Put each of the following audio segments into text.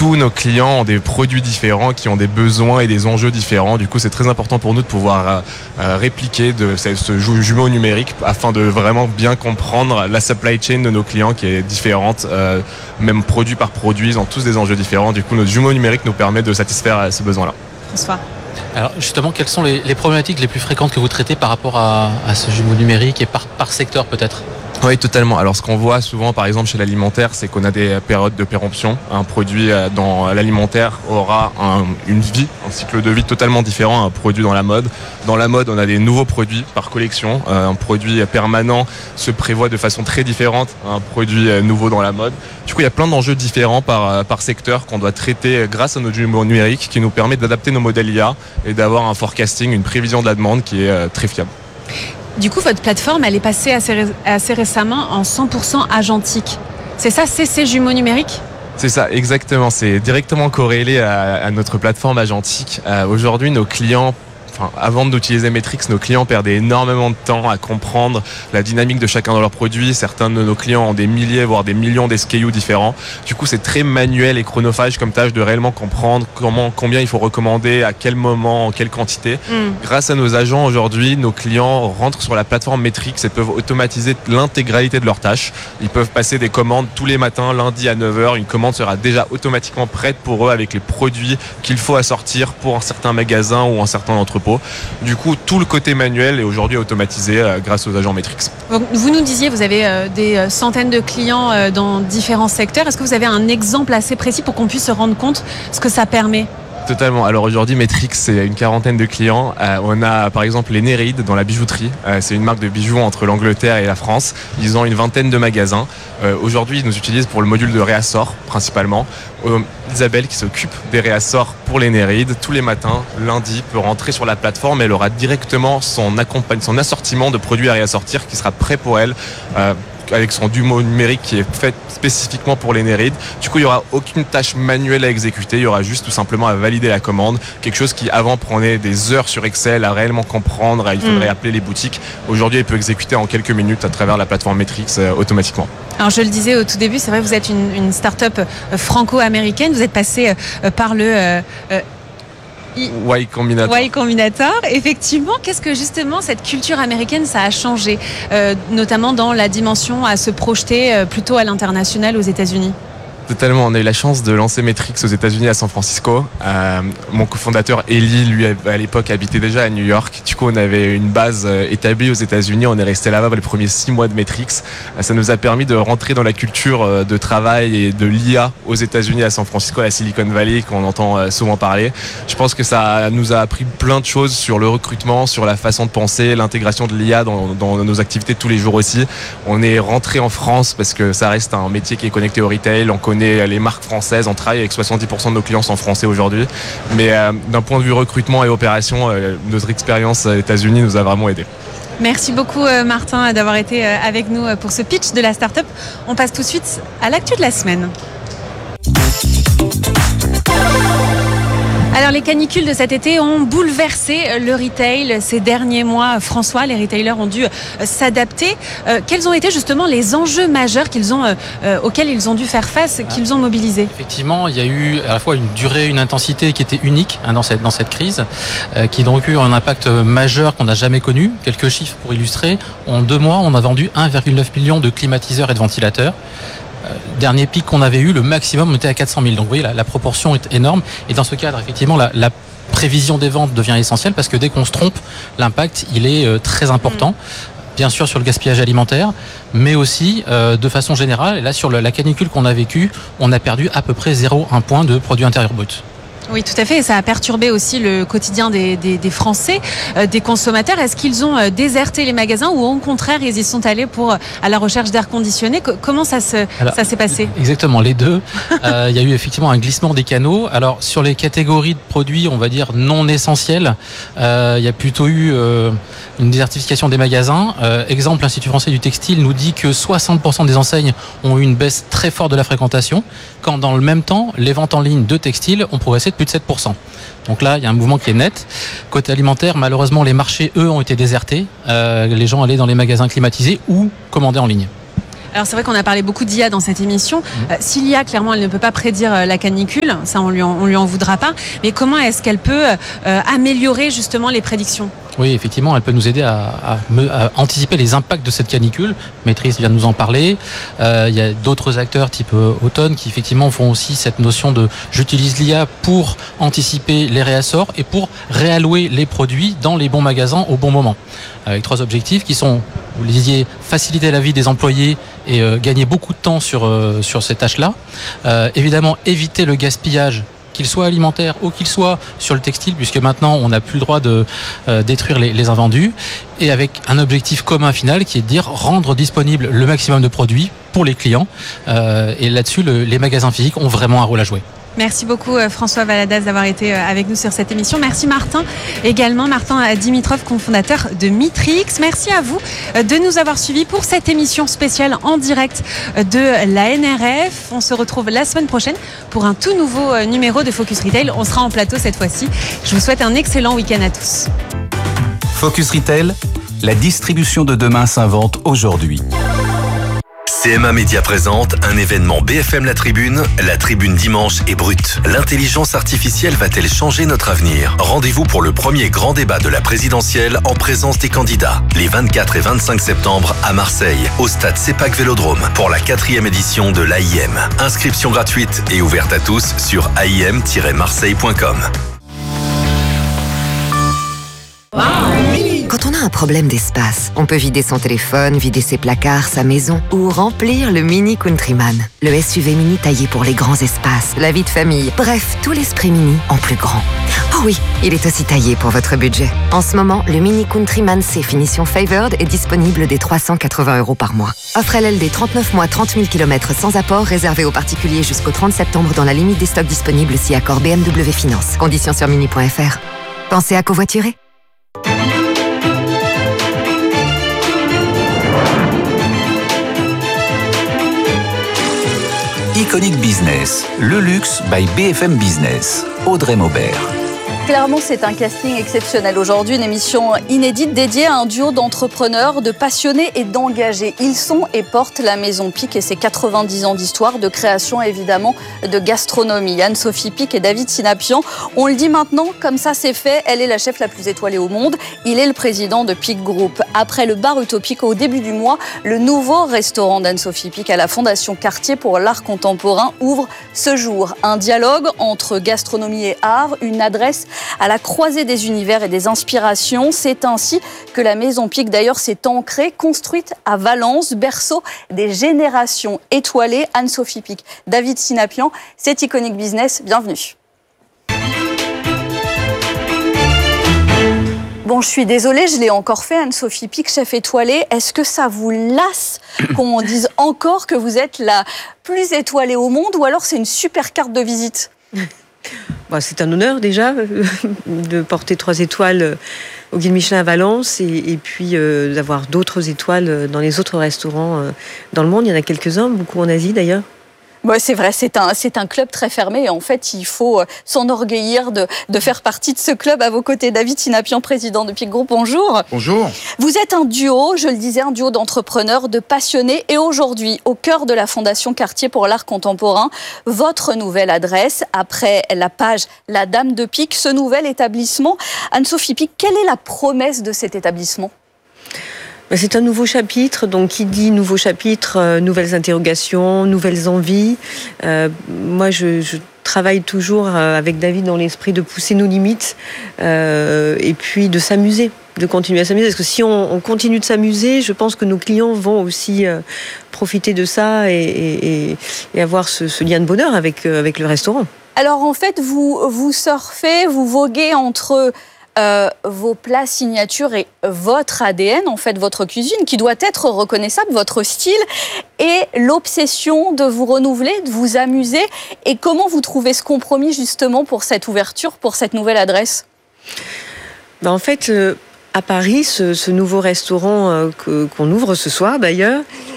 tous nos clients ont des produits différents, qui ont des besoins et des enjeux différents. Du coup, c'est très important pour nous de pouvoir répliquer ce jumeau numérique afin de vraiment bien comprendre la supply chain de nos clients qui est différente, même produit par produit, ils ont tous des enjeux différents. Du coup, notre jumeau numérique nous permet de satisfaire ce besoin-là. François. Alors justement, quelles sont les problématiques les plus fréquentes que vous traitez par rapport à ce jumeau numérique et par secteur peut-être ? Oui, totalement. Alors, ce qu'on voit souvent, par exemple, chez l'alimentaire, c'est qu'on a des périodes de péremption. Un produit dans l'alimentaire aura une vie, un cycle de vie totalement différent à un produit dans la mode. Dans la mode, on a des nouveaux produits par collection. Un produit permanent se prévoit de façon très différente à un produit nouveau dans la mode. Du coup, il y a plein d'enjeux différents par secteur qu'on doit traiter grâce à notre jumeau numérique qui nous permet d'adapter nos modèles IA et d'avoir un forecasting, une prévision de la demande qui est très fiable. Du coup, votre plateforme, elle est passée assez récemment en 100% agentique. C'est ça, c'est ces jumeaux numériques ? C'est ça, exactement. C'est directement corrélé à notre plateforme agentique. Aujourd'hui, nos clients... avant d'utiliser Metrix, nos clients perdaient énormément de temps à comprendre la dynamique de chacun de leurs produits. Certains de nos clients ont des milliers, voire des millions d'SKU différents. Du coup, c'est très manuel et chronophage comme tâche de réellement comprendre combien il faut recommander, à quel moment, en quelle quantité. Grâce à nos agents aujourd'hui, nos clients rentrent sur la plateforme Metrix et peuvent automatiser l'intégralité de leurs tâches. Ils peuvent passer des commandes tous les matins, lundi à 9h. Une commande sera déjà automatiquement prête pour eux avec les produits qu'il faut assortir pour un certain magasin ou un certain entrepôt. Du coup, tout le côté manuel est aujourd'hui automatisé grâce aux agents Metrix. Vous nous disiez, vous avez des centaines de clients dans différents secteurs. Est-ce que vous avez un exemple assez précis pour qu'on puisse se rendre compte de ce que ça permet ? Totalement. Alors aujourd'hui, Metrix, c'est une quarantaine de clients. On a par exemple les Nereid dans la bijouterie. C'est une marque de bijoux entre l'Angleterre et la France. Ils ont une vingtaine de magasins. Aujourd'hui, ils nous utilisent pour le module de réassort principalement. Isabelle qui s'occupe des réassorts pour les Nereid tous les matins, lundi, peut rentrer sur la plateforme. Elle aura directement son assortiment de produits à réassortir qui sera prêt pour elle. Avec son jumeau numérique qui est fait spécifiquement pour les Nereid. Du coup, il n'y aura aucune tâche manuelle à exécuter. Il y aura juste tout simplement à valider la commande. Quelque chose qui avant prenait des heures sur Excel à réellement comprendre. Il faudrait appeler les boutiques. Aujourd'hui, il peut exécuter en quelques minutes à travers la plateforme Metrix automatiquement. Alors, je le disais au tout début, c'est vrai, vous êtes une start-up franco-américaine. Vous êtes passé par le... Y Combinator. Effectivement, qu'est-ce que justement cette culture américaine ça a changé, notamment dans la dimension à se projeter plutôt à l'international aux États-Unis? Totalement, on a eu la chance de lancer Metrix aux États-Unis à San Francisco. Mon cofondateur Eli, lui, à l'époque, habitait déjà à New York. Du coup, on avait une base établie aux États-Unis. On est resté là-bas pour les premiers 6 mois de Metrix. Ça nous a permis de rentrer dans la culture de travail et de l'IA aux États-Unis, à San Francisco, à la Silicon Valley, qu'on entend souvent parler. Je pense que ça nous a appris plein de choses sur le recrutement, sur la façon de penser, l'intégration de l'IA dans nos activités de tous les jours aussi. On est rentré en France parce que ça reste un métier qui est connecté au retail. On connaît les marques françaises, on travaille avec 70% de nos clients sont français aujourd'hui. Mais d'un point de vue recrutement et opération, notre expérience aux États-Unis nous a vraiment aidé. Merci beaucoup Martin d'avoir été avec nous pour ce pitch de la start-up. On passe tout de suite à l'actu de la semaine. Alors les canicules de cet été ont bouleversé le retail ces derniers mois. François, les retailers ont dû s'adapter. Quels ont été justement les enjeux majeurs auxquels ils ont dû faire face, qu'ils ont mobilisés? Effectivement, il y a eu à la fois une durée, une intensité qui était unique dans cette crise, qui donc eu un impact majeur qu'on n'a jamais connu. Quelques chiffres pour illustrer. En 2 mois, on a vendu 1,9 million de climatiseurs et de ventilateurs. Dernier pic qu'on avait eu, le maximum était à 400 000. Donc vous voyez, la proportion est énorme. Et dans ce cadre, effectivement, la prévision des ventes devient essentielle parce que dès qu'on se trompe, l'impact, il est très important. Bien sûr sur le gaspillage alimentaire, mais aussi de façon générale. Et là, sur la canicule qu'on a vécue, on a perdu à peu près 0,1 point de produit intérieur brut. Oui, tout à fait. Et ça a perturbé aussi le quotidien des Français, des consommateurs. Est-ce qu'ils ont déserté les magasins ou au contraire, ils y sont allés à la recherche d'air conditionné? Comment ça s'est passé? Exactement, les deux. Il y a eu effectivement un glissement des canaux. Alors, sur les catégories de produits, on va dire non essentiels, il y a plutôt eu une désertification des magasins. Exemple, l'Institut français du textile nous dit que 60% des enseignes ont eu une baisse très forte de la fréquentation, quand dans le même temps, les ventes en ligne de textiles ont progressé de plus de 7%. Donc là, il y a un mouvement qui est net. Côté alimentaire, malheureusement, les marchés, eux, ont été désertés. Les gens allaient dans les magasins climatisés ou commandaient en ligne. Alors c'est vrai qu'on a parlé beaucoup d'IA dans cette émission. Si l'IA, clairement, elle ne peut pas prédire la canicule, ça on lui en voudra pas. Mais comment est-ce qu'elle peut améliorer justement les prédictions ? Oui, effectivement, elle peut nous aider à anticiper les impacts de cette canicule. Maîtrise vient de nous en parler. Il y a d'autres acteurs type Automne qui effectivement font aussi cette notion de j'utilise l'IA pour anticiper les réassorts et pour réallouer les produits dans les bons magasins au bon moment. Avec 3 objectifs qui sont, vous le disiez, faciliter la vie des employés et gagner beaucoup de temps sur ces tâches-là. Évidemment, éviter le gaspillage, qu'il soit alimentaire ou qu'il soit sur le textile, puisque maintenant on n'a plus le droit de détruire les invendus, et avec un objectif commun final qui est de dire rendre disponible le maximum de produits pour les clients. Et là-dessus, les magasins physiques ont vraiment un rôle à jouer. Merci beaucoup François Valadas d'avoir été avec nous sur cette émission. Merci Martin, également Martin Dimitrov, cofondateur de Mitrix. Merci à vous de nous avoir suivis pour cette émission spéciale en direct de la NRF. On se retrouve la semaine prochaine pour un tout nouveau numéro de Focus Retail. On sera en plateau cette fois-ci. Je vous souhaite un excellent week-end à tous. Focus Retail, la distribution de demain s'invente aujourd'hui. CMA Média présente un événement BFM La Tribune dimanche est brute. L'intelligence artificielle va-t-elle changer notre avenir ? Rendez-vous pour le premier grand débat de la présidentielle en présence des candidats, les 24 et 25 septembre à Marseille, au stade CEPAC Vélodrome, pour la 4e édition de l'AIM. Inscription gratuite et ouverte à tous sur aim-marseille.com. Quand on a un problème d'espace, on peut vider son téléphone, vider ses placards, sa maison ou remplir le Mini Countryman. Le SUV mini taillé pour les grands espaces, la vie de famille, bref, tout l'esprit mini en plus grand. Oh oui, il est aussi taillé pour votre budget. En ce moment, le Mini Countryman C finition Favored est disponible dès 380 € par mois. Offre LLD 39 mois, 30 000 km sans apport, réservé aux particuliers jusqu'au 30 septembre dans la limite des stocks disponibles si accord BMW Finance. Conditions sur mini.fr. Pensez à covoiturer. Iconic Business, le luxe by BFM Business. Audrey Maubert. Clairement, c'est un casting exceptionnel. Aujourd'hui, une émission inédite dédiée à un duo d'entrepreneurs, de passionnés et d'engagés. Ils sont et portent la Maison Pic et ses 90 ans d'histoire, de création évidemment, de gastronomie. Anne-Sophie Pic et David Sinapian. On le dit maintenant, comme ça c'est fait, elle est la chef la plus étoilée au monde. Il est le président de Pic Group. Après le bar utopique au début du mois, le nouveau restaurant d'Anne-Sophie Pic à la Fondation Cartier pour l'art contemporain ouvre ce jour. Un dialogue entre gastronomie et art, une adresse à la croisée des univers et des inspirations. C'est ainsi que la Maison Pic, d'ailleurs, s'est ancrée, construite à Valence, berceau des générations étoilées. Anne-Sophie Pic, David Sinapian, c'est Iconic Business. Bienvenue. Bon, je suis désolée, je l'ai encore fait, Anne-Sophie Pic, chef étoilée. Est-ce que ça vous lasse qu'on dise encore que vous êtes la plus étoilée au monde, ou alors c'est une super carte de visite ? C'est un honneur déjà de porter 3 étoiles au Guide Michelin à Valence et puis d'avoir d'autres étoiles dans les autres restaurants dans le monde. Il y en a quelques-uns, beaucoup en Asie d'ailleurs. Ouais, c'est vrai, c'est un club très fermé et en fait, il faut s'enorgueillir de faire partie de ce club. À vos côtés, David Sinapian, président de Pic Group. Bonjour. Bonjour. Vous êtes un duo, je le disais, un duo d'entrepreneurs, de passionnés et aujourd'hui, au cœur de la Fondation Cartier pour l'art contemporain, votre nouvelle adresse, après la page La Dame de Pic, ce nouvel établissement. Anne-Sophie Pic, quelle est la promesse de cet établissement ? C'est un nouveau chapitre, donc qui dit nouveau chapitre, nouvelles interrogations, nouvelles envies. Moi, je travaille toujours avec David dans l'esprit de pousser nos limites et puis de s'amuser, de continuer à s'amuser. Parce que si on continue de s'amuser, je pense que nos clients vont aussi profiter de ça et avoir ce lien de bonheur avec le restaurant. Alors en fait, vous surfez, vous voguez entre vos plats signatures et votre ADN, en fait, votre cuisine, qui doit être reconnaissable, votre style, et l'obsession de vous renouveler, de vous amuser. Et comment vous trouvez ce compromis, justement, pour cette ouverture, pour cette nouvelle adresse ? En fait, à Paris, ce nouveau restaurant qu'on ouvre ce soir, d'ailleurs,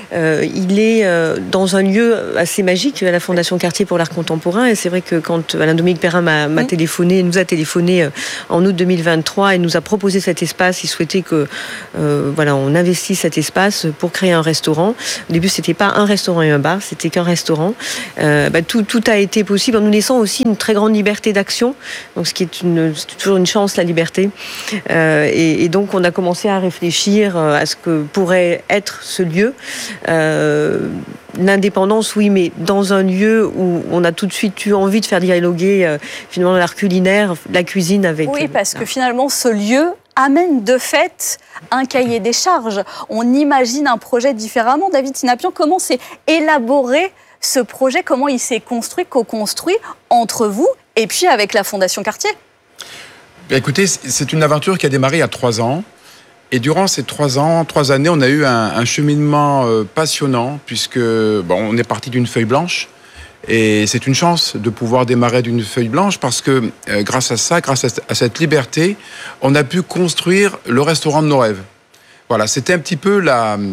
il est dans un lieu assez magique, à la Fondation Cartier pour l'art contemporain. Et c'est vrai que quand Alain-Dominique Perrin nous a téléphoné en août 2023 et nous a proposé cet espace, il souhaitait que on investisse cet espace pour créer un restaurant. Au début, c'était pas un restaurant et un bar, c'était qu'un restaurant. Tout a été possible en nous laissant aussi une très grande liberté d'action. Donc, c'est toujours une chance, la liberté. Et donc, on a commencé à réfléchir à ce que pourrait être ce lieu. L'indépendance, oui, mais dans un lieu où on a tout de suite eu envie de faire dialoguer finalement l'art culinaire, la cuisine avec... Oui, parce que finalement, ce lieu amène de fait un cahier des charges. On imagine un projet différemment. David Sinapian, comment s'est élaboré ce projet? Comment il s'est construit, co-construit entre vous et puis avec la Fondation Cartier? Écoutez, c'est une aventure qui a démarré il y a 3 ans. Et durant ces 3 années, on a eu un cheminement passionnant, puisque on est parti d'une feuille blanche. Et c'est une chance de pouvoir démarrer d'une feuille blanche, parce que grâce à cette liberté, on a pu construire le restaurant de nos rêves. Voilà, c'était un petit peu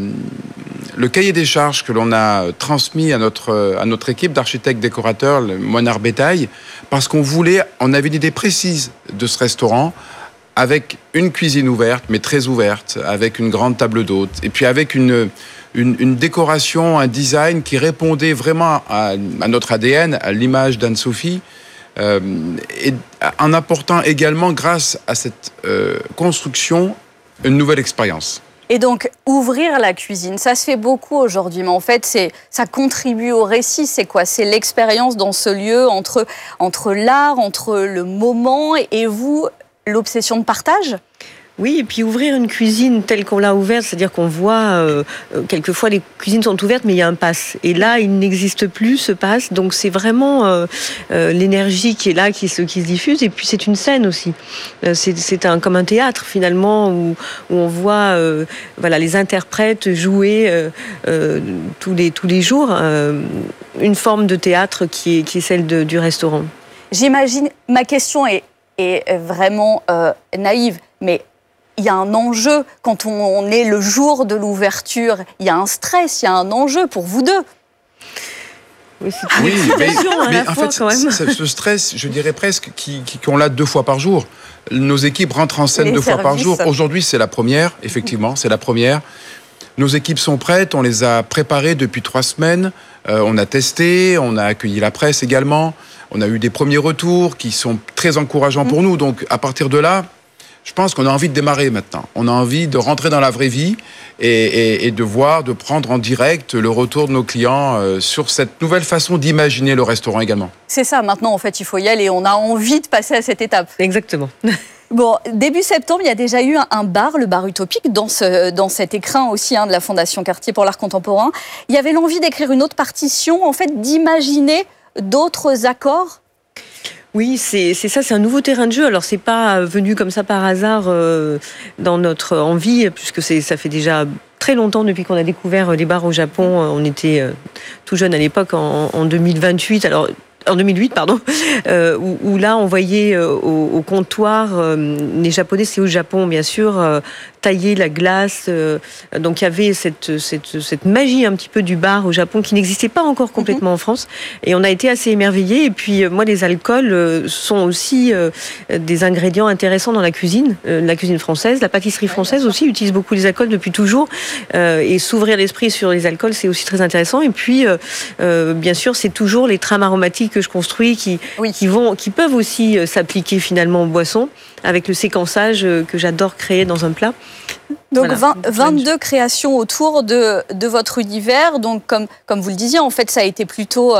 le cahier des charges que l'on a transmis à notre équipe d'architectes décorateurs, le Moinard Bétail, parce on avait une idée précise de ce restaurant, avec une cuisine ouverte, mais très ouverte, avec une grande table d'hôtes, et puis avec une décoration, un design qui répondait vraiment à notre ADN, à l'image d'Anne-Sophie, et en apportant également, grâce à cette construction, une nouvelle expérience. Et donc, ouvrir la cuisine, ça se fait beaucoup aujourd'hui, mais en fait, ça contribue au récit. C'est quoi? C'est l'expérience dans ce lieu entre l'art, entre le moment et vous, l'obsession de partage? Oui, et puis ouvrir une cuisine telle qu'on l'a ouverte, c'est-à-dire qu'on voit, quelquefois les cuisines sont ouvertes, mais il y a un pass. Et là, il n'existe plus ce pass, donc c'est vraiment l'énergie qui est là, qui se diffuse, et puis c'est une scène aussi. C'est comme un théâtre, finalement, où on voit les interprètes jouer tous les jours, une forme de théâtre qui est celle du restaurant. J'imagine, ma question est vraiment naïve, mais il y a un enjeu quand on est le jour de l'ouverture. Il y a un stress, il y a un enjeu pour vous deux. Oui, mais en fait, ce stress, je dirais presque, qu'on l'a 2 fois par jour. Nos équipes rentrent en scène 2 fois par jour. Aujourd'hui, c'est la première, effectivement, c'est la première. Nos équipes sont prêtes, on les a préparées depuis 3 semaines. On a testé, on a accueilli la presse également. On a eu des premiers retours qui sont très encourageants pour nous. Donc, à partir de là, je pense qu'on a envie de démarrer maintenant. On a envie de rentrer dans la vraie vie et de prendre en direct le retour de nos clients sur cette nouvelle façon d'imaginer le restaurant également. C'est ça, maintenant, en fait, il faut y aller. On a envie de passer à cette étape. Exactement. Bon, début septembre, il y a déjà eu un bar, le bar Utopique, dans cet écrin aussi de la Fondation Cartier pour l'art contemporain. Il y avait l'envie d'écrire une autre partition, en fait, d'imaginer d'autres accords. Oui, c'est ça, c'est un nouveau terrain de jeu. Alors, c'est pas venu comme ça par hasard dans notre envie, puisque ça fait déjà très longtemps depuis qu'on a découvert les bars au Japon. On était tout jeune à l'époque, en 2028. Alors, en 2008, pardon, où là, on voyait au comptoir, les Japonais, c'est au Japon, bien sûr, tailler la glace. Donc, il y avait cette magie un petit peu du bar au Japon qui n'existait pas encore complètement en France. Et on a été assez émerveillés. Et puis, moi, les alcools sont aussi des ingrédients intéressants dans la cuisine française. La pâtisserie française aussi utilise beaucoup les alcools depuis toujours. Et s'ouvrir l'esprit sur les alcools, c'est aussi très intéressant. Et puis, bien sûr, c'est toujours les trames aromatiques que je construis qui peuvent aussi s'appliquer finalement aux boissons, avec le séquençage que j'adore créer dans un plat. Donc voilà, 22 créations autour de votre univers. Donc comme vous le disiez, en fait, ça a été plutôt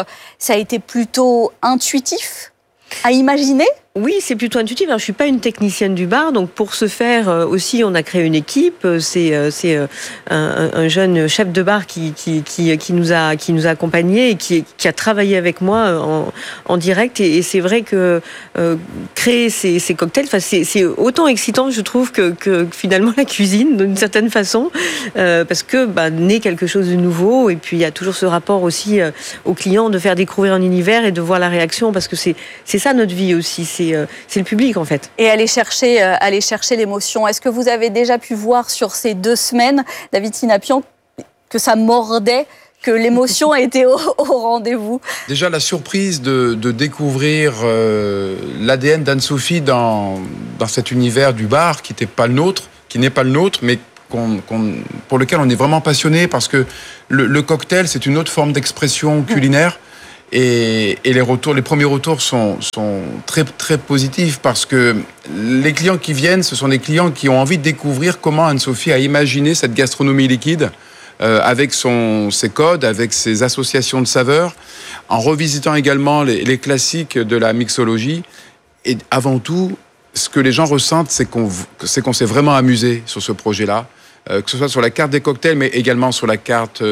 intuitif à imaginer. Oui, c'est plutôt intuitif. Alors, je suis pas une technicienne du bar, donc pour ce faire aussi, on a créé une équipe. C'est un jeune chef de bar qui nous a accompagnés et qui a travaillé avec moi en direct. Et c'est vrai que créer ces cocktails, c'est autant excitant, je trouve, que finalement la cuisine, d'une certaine façon, parce que naît quelque chose de nouveau. Et puis il y a toujours ce rapport aussi au client, de faire découvrir un univers et de voir la réaction, parce que c'est ça notre vie aussi. C'est le public, en fait. Et aller chercher l'émotion. Est-ce que vous avez déjà pu voir sur ces 2 semaines, David Sinapian, que ça mordait, que l'émotion était au rendez-vous? Déjà, la surprise de découvrir l'ADN d'Anne-Sophie dans cet univers du bar qui n'est pas le nôtre, mais pour lequel on est vraiment passionné, parce que le cocktail, c'est une autre forme d'expression culinaire. Et les premiers retours sont très, très positifs, parce que les clients qui viennent, ce sont des clients qui ont envie de découvrir comment Anne-Sophie a imaginé cette gastronomie liquide, avec ses codes, avec ses associations de saveurs, en revisitant également les classiques de la mixologie. Et avant tout, ce que les gens ressentent, c'est qu'on s'est vraiment amusé sur ce projet-là, que ce soit sur la carte des cocktails, mais également sur la carte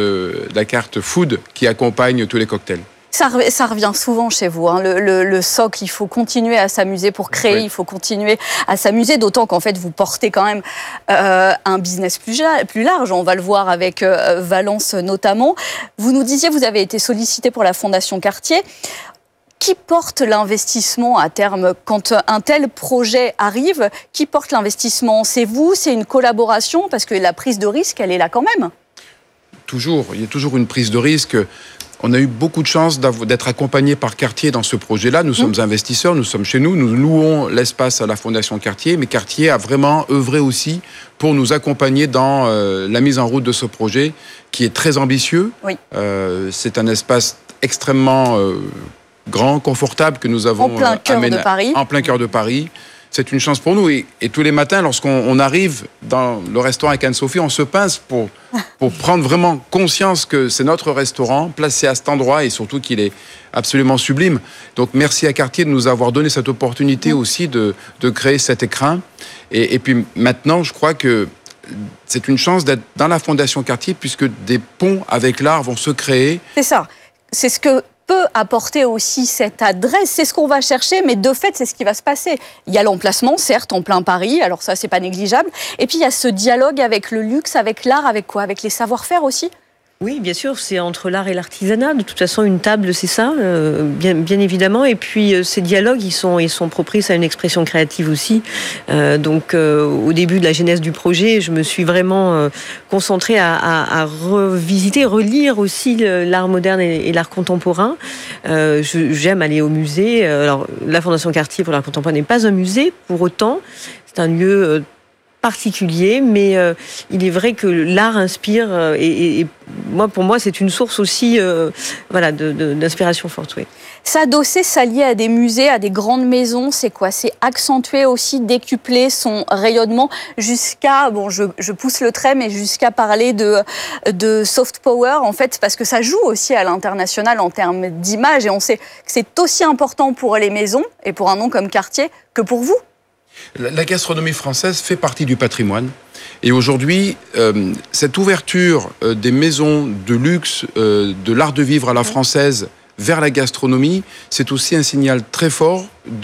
food qui accompagne tous les cocktails. Ça revient souvent chez vous, hein, le socle. Il faut continuer à s'amuser pour créer, oui. Il faut continuer à s'amuser, d'autant qu'en fait vous portez quand même un business plus large. On va le voir avec Valence notamment. Vous nous disiez, vous avez été sollicité pour la Fondation Cartier. Qui porte l'investissement à terme quand un tel projet arrive? Qui porte l'investissement? C'est vous? C'est une collaboration? Parce que la prise de risque, elle est là quand même. Toujours, il y a toujours une prise de risque. On a eu beaucoup de chance d'être accompagnés par Cartier dans ce projet-là. Nous sommes investisseurs, nous sommes chez nous, nous louons l'espace à la Fondation Cartier, mais Cartier a vraiment œuvré aussi pour nous accompagner dans la mise en route de ce projet qui est très ambitieux. Oui. C'est un espace extrêmement grand, confortable que nous avons en plein cœur de Paris. En plein cœur de Paris. C'est une chance pour nous. Et tous les matins, lorsqu'on arrive dans le restaurant avec Anne-Sophie, on se pince pour prendre vraiment conscience que c'est notre restaurant, placé à cet endroit, et surtout qu'il est absolument sublime. Donc merci à Cartier de nous avoir donné cette opportunité aussi de créer cet écrin. Et puis maintenant, je crois que c'est une chance d'être dans la Fondation Cartier, puisque des ponts avec l'art vont se créer. C'est ça. C'est ce que peut apporter aussi cette adresse, c'est ce qu'on va chercher, mais de fait, c'est ce qui va se passer. Il y a l'emplacement, certes, en plein Paris, alors ça, c'est pas négligeable. Et puis, il y a ce dialogue avec le luxe, avec l'art, avec quoi? Avec les savoir-faire aussi? Oui, bien sûr, c'est entre l'art et l'artisanat. De toute façon, une table, c'est ça, bien évidemment. Et puis, ces dialogues, ils sont propices à une expression créative aussi. Donc, au début de la genèse du projet, je me suis vraiment concentrée à revisiter, relire aussi l'art moderne et l'art contemporain. J'aime aller au musée. Alors, la Fondation Cartier pour l'art contemporain n'est pas un musée, pour autant. C'est un lieu particulier, mais il est vrai que l'art inspire et pour moi c'est une source aussi d'inspiration forte. Oui. S'adosser, s'allier à des musées, à des grandes maisons, c'est quoi? C'est accentuer aussi, décupler son rayonnement jusqu'à, je pousse le trait, mais jusqu'à parler de soft power, en fait, parce que ça joue aussi à l'international en termes d'image, et on sait que c'est aussi important pour les maisons et pour un nom comme Cartier que pour vous. La gastronomie française fait partie du patrimoine. Et aujourd'hui, cette ouverture des maisons de luxe, de l'art de vivre à la française vers la gastronomie, c'est aussi un signal très fort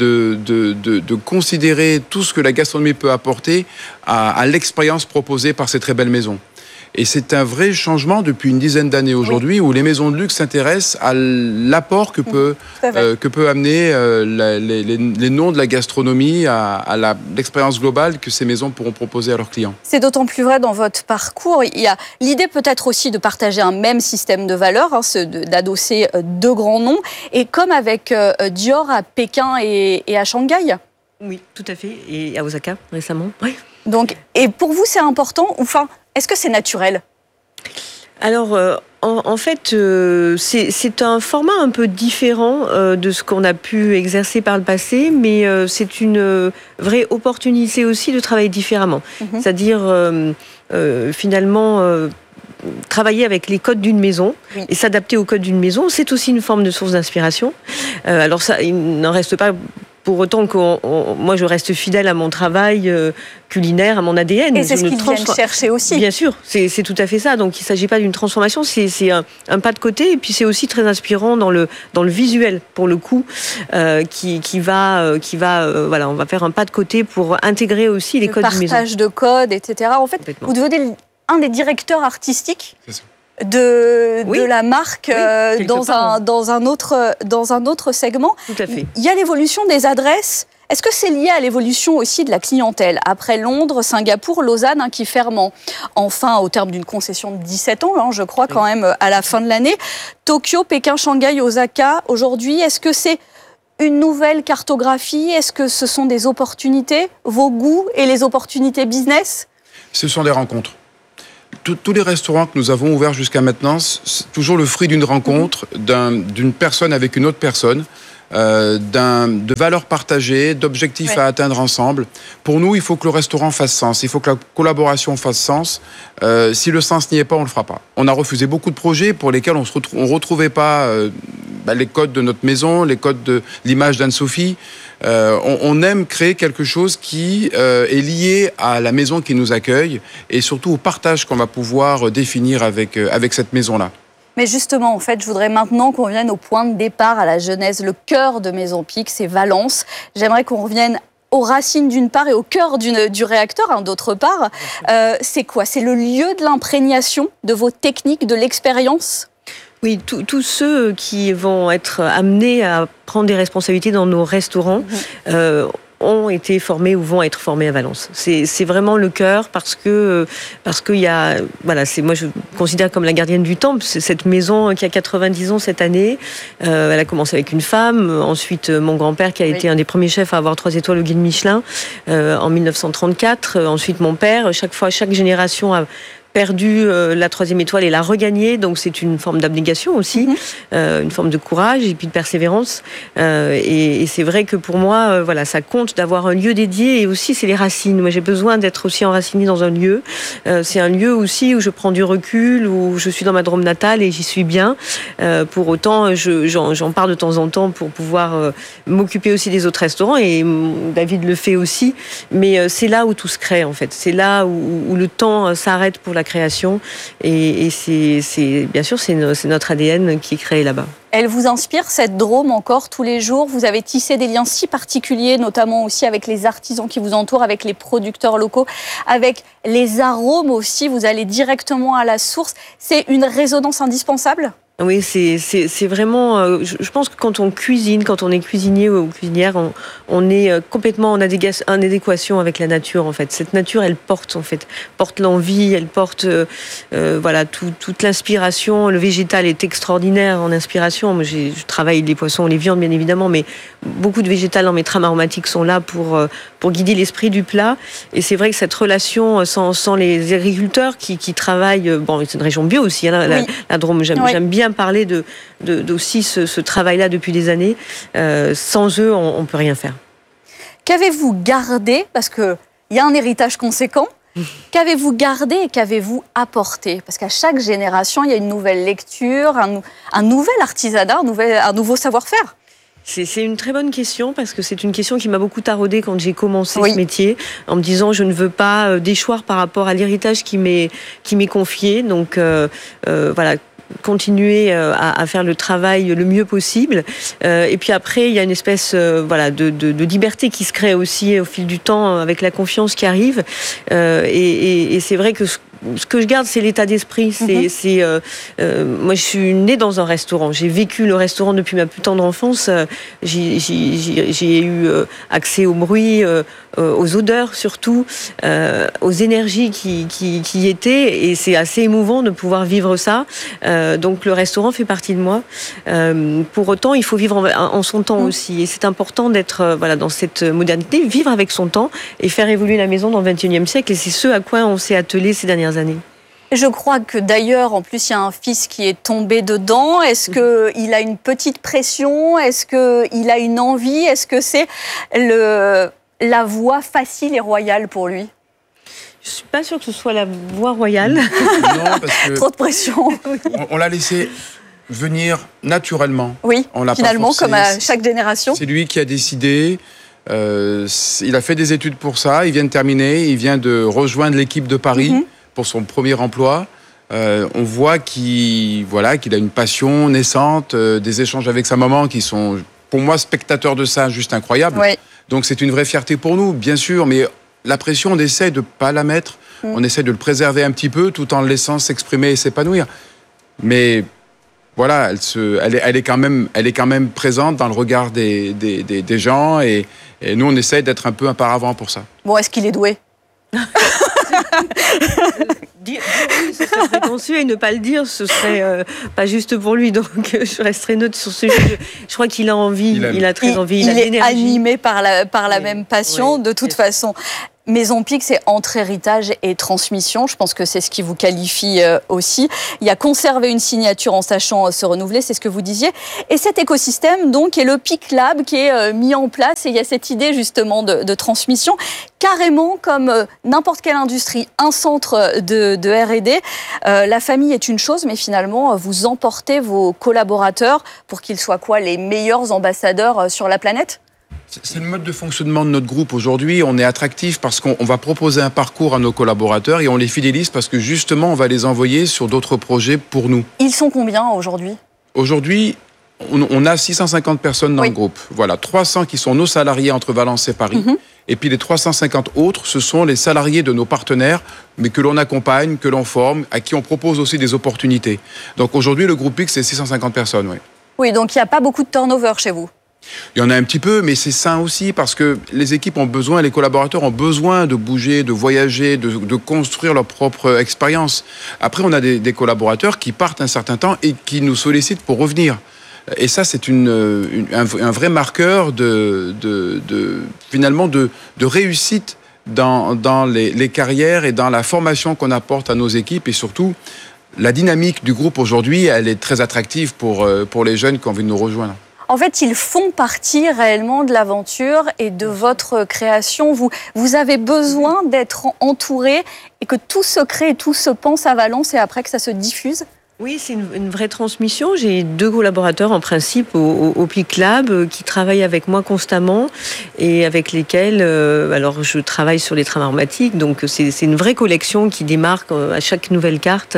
de considérer tout ce que la gastronomie peut apporter à l'expérience proposée par ces très belles maisons. Et c'est un vrai changement depuis une dizaine d'années aujourd'hui, où les maisons de luxe s'intéressent à l'apport que peut amener les noms de la gastronomie à l'expérience globale que ces maisons pourront proposer à leurs clients. C'est d'autant plus vrai dans votre parcours. Il y a l'idée peut-être aussi de partager un même système de valeurs, d'adosser deux grands noms, et comme avec Dior à Pékin et à Shanghai. Oui, tout à fait, et à Osaka récemment. Oui. Donc, et pour vous, c'est important, enfin, est-ce que c'est naturel? Alors, en fait, c'est un format un peu différent de ce qu'on a pu exercer par le passé, mais c'est une vraie opportunité aussi de travailler différemment. C'est-à-dire, finalement, travailler avec les codes d'une maison et s'adapter aux codes d'une maison, c'est aussi une forme de source d'inspiration. Alors ça, il n'en reste pas pour autant que moi je reste fidèle à mon travail culinaire, à mon ADN. Et c'est ce qu'ils viennent chercher aussi. Bien sûr, c'est tout à fait ça. Donc il ne s'agit pas d'une transformation, c'est un pas de côté. Et puis c'est aussi très inspirant dans le visuel, pour le coup, qui va on va faire un pas de côté pour intégrer aussi les codes de maison. Le partage de codes, etc. En fait, vous devenez un des directeurs artistiques de la marque dans un autre segment. Tout à fait. Il y a l'évolution des adresses. Est-ce que c'est lié à l'évolution aussi de la clientèle? Après Londres, Singapour, Lausanne, qui ferment enfin au terme d'une concession de 17 ans, je crois, quand même, à la fin de l'année. Tokyo, Pékin, Shanghai, Osaka, aujourd'hui, est-ce que c'est une nouvelle cartographie? Est-ce que ce sont des opportunités, vos goûts et les opportunités business? Ce sont des rencontres. Tous les restaurants que nous avons ouverts jusqu'à maintenant, c'est toujours le fruit d'une rencontre, d'une personne avec une autre personne. De valeurs partagées, d'objectifs à atteindre ensemble. Pour nous, il faut que le restaurant fasse sens, il faut que la collaboration fasse sens. Si le sens n'y est pas, on ne le fera pas. On a refusé beaucoup de projets pour lesquels on ne retrouvait pas les codes de notre maison, les codes de l'image d'Anne-Sophie. On aime créer quelque chose qui est lié à la maison qui nous accueille et surtout au partage qu'on va pouvoir définir avec cette maison-là. Mais justement, en fait, je voudrais maintenant qu'on revienne au point de départ, à la genèse, le cœur de Maison Pic, c'est Valence. J'aimerais qu'on revienne aux racines d'une part et au cœur du réacteur d'autre part. C'est quoi? C'est le lieu de l'imprégnation de vos techniques, de l'expérience? Oui, tous ceux qui vont être amenés à prendre des responsabilités dans nos restaurants ont été formés ou vont être formés à Valence. C'est vraiment le cœur parce que il y a, voilà, moi je considère comme la gardienne du temple. C'est cette maison qui a 90 ans cette année. Elle a commencé avec une femme, ensuite mon grand-père qui a été un des premiers chefs à avoir 3 étoiles au guide Michelin en 1934. Ensuite mon père. Chaque génération a perdu la 3e étoile et l'a regagnée, donc c'est une forme d'abnégation aussi, une forme de courage et puis de persévérance. Et c'est vrai que pour moi, ça compte d'avoir un lieu dédié et aussi c'est les racines. Moi j'ai besoin d'être aussi enracinée dans un lieu. C'est un lieu aussi où je prends du recul, où je suis dans ma Drôme natale et j'y suis bien. Pour autant, j'en pars de temps en temps pour pouvoir m'occuper aussi des autres restaurants et David le fait aussi. Mais c'est là où tout se crée en fait. C'est là où le temps s'arrête pour la création et c'est bien sûr c'est notre ADN qui est créé là-bas. Elle vous inspire cette Drôme encore tous les jours? Vous avez tissé des liens si particuliers, notamment aussi avec les artisans qui vous entourent, avec les producteurs locaux, avec les arômes aussi. Vous allez directement à la source. C'est une résonance indispensable? Oui, c'est vraiment. Je pense que quand on cuisine, quand on est cuisinier ou cuisinière, on est complètement en adéquation avec la nature en fait. Cette nature, elle porte l'envie, elle porte toute l'inspiration. Le végétal est extraordinaire en inspiration. Moi, je travaille les poissons, les viandes bien évidemment, mais beaucoup de végétal dans mes trames aromatiques sont là pour guider l'esprit du plat. Et c'est vrai que cette relation sans les agriculteurs qui travaillent, c'est une région bio aussi, hein, la Drôme, j'aime bien parler aussi ce travail-là depuis des années. Sans eux, on ne peut rien faire. Qu'avez-vous gardé? Parce qu'il y a un héritage conséquent. Qu'avez-vous gardé et qu'avez-vous apporté? Parce qu'à chaque génération, il y a une nouvelle lecture, un nouvel artisanat, un nouveau savoir-faire. C'est une très bonne question parce que c'est une question qui m'a beaucoup taraudée quand j'ai commencé ce métier, en me disant je ne veux pas déchoir par rapport à l'héritage qui m'est confié. Donc continuer à faire le travail le mieux possible. Et puis après, il y a une espèce de liberté qui se crée aussi au fil du temps avec la confiance qui arrive. Et c'est vrai que ce que je garde, c'est l'état d'esprit. Moi, je suis née dans un restaurant. J'ai vécu le restaurant depuis ma plus tendre enfance. J'ai eu accès au bruit, aux odeurs surtout, aux énergies qui y étaient. Et c'est assez émouvant de pouvoir vivre ça. Donc le restaurant fait partie de moi. Pour autant, il faut vivre en son temps aussi. Et c'est important d'être dans cette modernité, vivre avec son temps et faire évoluer la maison dans le XXIe siècle. Et c'est ce à quoi on s'est attelé ces dernières années. Je crois que d'ailleurs, en plus, il y a un fils qui est tombé dedans. Est-ce qu'il a une petite pression? Est-ce qu'il a une envie? Est-ce que c'est la voie facile et royale pour lui? Je ne suis pas sûre que ce soit la voie royale. Non, parce que trop de pression. On l'a laissé venir naturellement. Oui, finalement, comme à chaque génération. C'est lui qui a décidé. Il a fait des études pour ça. Il vient de terminer. Il vient de rejoindre l'équipe de Paris pour son premier emploi. On voit qu'il a une passion naissante, des échanges avec sa maman qui sont, pour moi, spectateurs de ça, juste incroyables. Oui. Donc c'est une vraie fierté pour nous, bien sûr, mais la pression, on essaie de ne pas la mettre. On essaie de le préserver un petit peu tout en le laissant s'exprimer et s'épanouir. Mais voilà, elle est quand même présente dans le regard des gens et nous on essaie d'être un peu un paravent pour ça. Bon, est-ce qu'il est doué? Dire oui, ce serait prétentieux, et ne pas le dire, ce serait pas juste pour lui. Donc je resterai neutre sur ce sujet. Je crois qu'il a envie, il a très envie, il a de est l'énergie. animé par la même passion, de toute façon. Maison Pic, c'est entre héritage et transmission. Je pense que c'est ce qui vous qualifie aussi. Il y a conserver une signature en sachant se renouveler, c'est ce que vous disiez. Et cet écosystème, donc, est le Pic Lab qui est mis en place. Et il y a cette idée, justement, de transmission. Carrément, comme n'importe quelle industrie, un centre de R&D. La famille est une chose, mais finalement, vous emportez vos collaborateurs pour qu'ils soient les meilleurs ambassadeurs sur la planète? C'est le mode de fonctionnement de notre groupe. Aujourd'hui, on est attractif parce qu'on va proposer un parcours à nos collaborateurs et on les fidélise parce que justement, on va les envoyer sur d'autres projets pour nous. Ils sont combien aujourd'hui? Aujourd'hui, on a 650 personnes dans le groupe. Voilà, 300 qui sont nos salariés entre Valence et Paris. Et puis les 350 autres, ce sont les salariés de nos partenaires, mais que l'on accompagne, que l'on forme, à qui on propose aussi des opportunités. Donc aujourd'hui, le groupe Pic, c'est 650 personnes. Oui, donc il n'y a pas beaucoup de turnover chez vous? Il y en a un petit peu, mais c'est sain aussi parce que les équipes ont besoin, les collaborateurs ont besoin de bouger, de voyager, de construire leur propre expérience. Après, on a des collaborateurs qui partent un certain temps et qui nous sollicitent pour revenir. Et ça, c'est un vrai marqueur finalement de réussite dans les carrières et dans la formation qu'on apporte à nos équipes et surtout la dynamique du groupe aujourd'hui, elle est très attractive pour les jeunes qui ont envie de nous rejoindre. En fait, ils font partie réellement de l'aventure et de votre création. Vous avez besoin d'être entouré et que tout se crée et tout se pense à Valence et après que ça se diffuse? Oui, c'est une vraie transmission. J'ai 2 collaborateurs en principe au Pic Lab qui travaillent avec moi constamment et avec lesquels alors je travaille sur les trams aromatiques. Donc c'est une vraie collection qui démarque à chaque nouvelle carte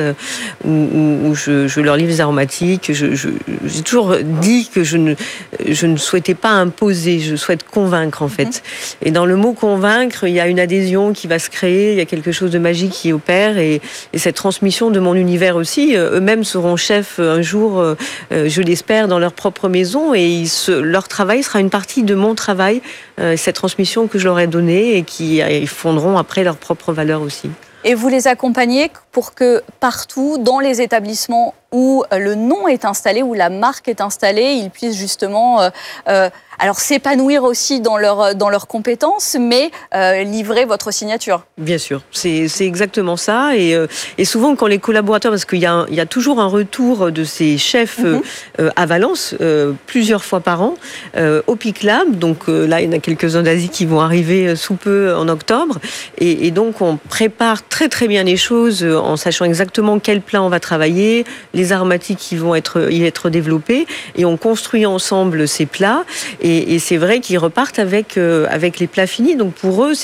où je leur livre les aromatiques. J'ai toujours dit que je ne souhaitais pas imposer, je souhaite convaincre en fait. Et dans le mot convaincre, il y a une adhésion qui va se créer, il y a quelque chose de magique qui opère et cette transmission de mon univers aussi. Eux-mêmes seront chefs un jour, je l'espère, dans leur propre maison et leur travail sera une partie de mon travail, cette transmission que je leur ai donnée et qui fonderont après leurs propres valeurs aussi. Et vous les accompagnez pour que partout, dans les établissements où le nom est installé, où la marque est installée, ils puissent justement alors s'épanouir aussi dans leurs compétences, mais livrer votre signature. Bien sûr, c'est exactement ça. Et souvent, quand les collaborateurs, parce qu'il y a toujours un retour de ces chefs à Valence, plusieurs fois par an, au Pic Lab. Donc là, il y en a quelques-uns d'Asie qui vont arriver sous peu en octobre. Et donc, on prépare très très bien les choses en sachant exactement quel plat on va travailler, les aromatiques qui vont y être développés. Et on construit ensemble ces plats. Et c'est vrai qu'ils repartent avec les plats finis. Donc pour eux,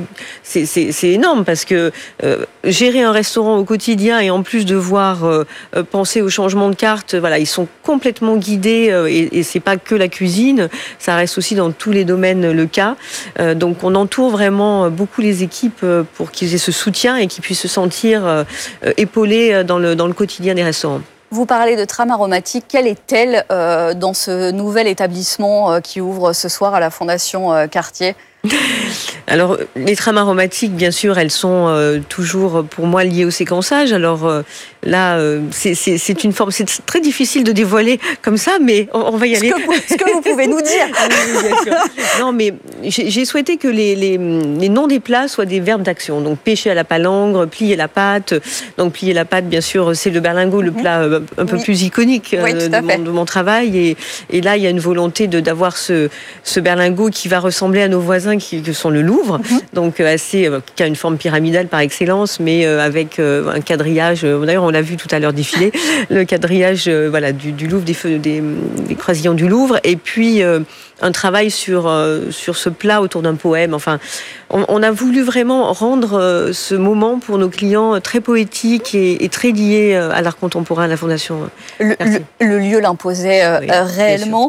c'est énorme parce que gérer un restaurant au quotidien et en plus devoir penser au changement de carte, voilà, ils sont complètement guidés et c'est pas que la cuisine, ça reste aussi dans tous les domaines le cas. Donc on entoure vraiment beaucoup les équipes pour qu'ils aient ce soutien et qu'ils puissent se sentir épaulés dans le quotidien des restaurants. Vous parlez de trame aromatique. Quelle est-elle dans ce nouvel établissement qui ouvre ce soir à la Fondation Cartier ? Alors, les trames aromatiques, bien sûr, elles sont toujours, pour moi, liées au séquençage. Alors là, c'est une forme, c'est très difficile de dévoiler comme ça, mais on va y aller. Ce que vous pouvez nous dire. Oui, bien sûr. Non, mais j'ai souhaité que les noms des plats soient des verbes d'action. Donc, pêcher à la palangre, plier la pâte. Donc, plier la pâte, bien sûr, c'est le berlingot, le plat un peu plus iconique de mon travail. Et là, il y a une volonté d'avoir ce berlingot qui va ressembler à nos voisins qui sont le Louvre, donc qui a une forme pyramidale par excellence, mais avec un quadrillage. D'ailleurs, on l'a vu tout à l'heure défiler, le quadrillage du Louvre, des croisillons du Louvre, et puis un travail sur ce plat autour d'un poème. Enfin, on a voulu vraiment rendre ce moment pour nos clients très poétique et très lié à l'art contemporain, à la Fondation. Le lieu l'imposait réellement.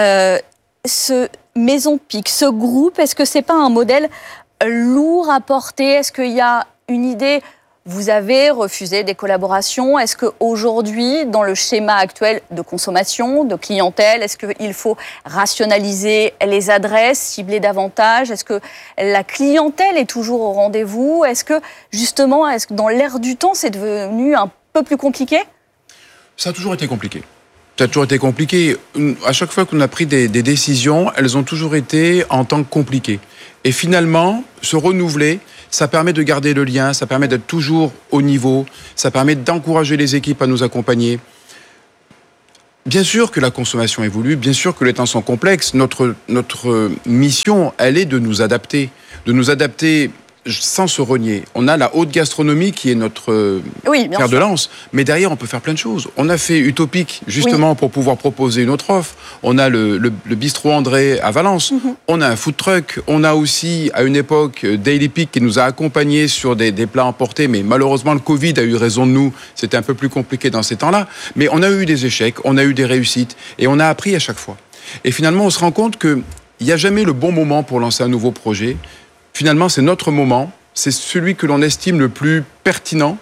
Ce Maison Pic, ce groupe, est-ce que c'est pas un modèle lourd à porter ? Est-ce qu'il y a une idée vous avez refusé des collaborations. Est-ce qu'aujourd'hui, dans le schéma actuel de consommation, de clientèle, est-ce qu'il faut rationaliser les adresses, cibler davantage? Est-ce que la clientèle est toujours au rendez-vous? Est-ce que, justement, dans l'air du temps, c'est devenu un peu plus compliqué? Ça a toujours été compliqué. Ça a toujours été compliqué. À chaque fois qu'on a pris des décisions, elles ont toujours été en tant que compliquées. Et finalement, se renouveler, ça permet de garder le lien, ça permet d'être toujours au niveau, ça permet d'encourager les équipes à nous accompagner. Bien sûr que la consommation évolue, bien sûr que les temps sont complexes. Notre mission, elle est de nous adapter sans se renier. On a la haute gastronomie qui est notre fer de lance, mais derrière on peut faire plein de choses. On a fait Utopic justement pour pouvoir proposer une autre offre. On a le bistrot André à Valence. On a un food truck. On a aussi à une époque Daily Peak qui nous a accompagnés sur des plats emportés, mais malheureusement le Covid a eu raison de nous. C'était un peu plus compliqué dans ces temps-là. Mais on a eu des échecs, on a eu des réussites et on a appris à chaque fois. Et finalement on se rend compte qu'il n'y a jamais le bon moment pour lancer un nouveau projet. Finalement, c'est notre moment, c'est celui que l'on estime le plus pertinent.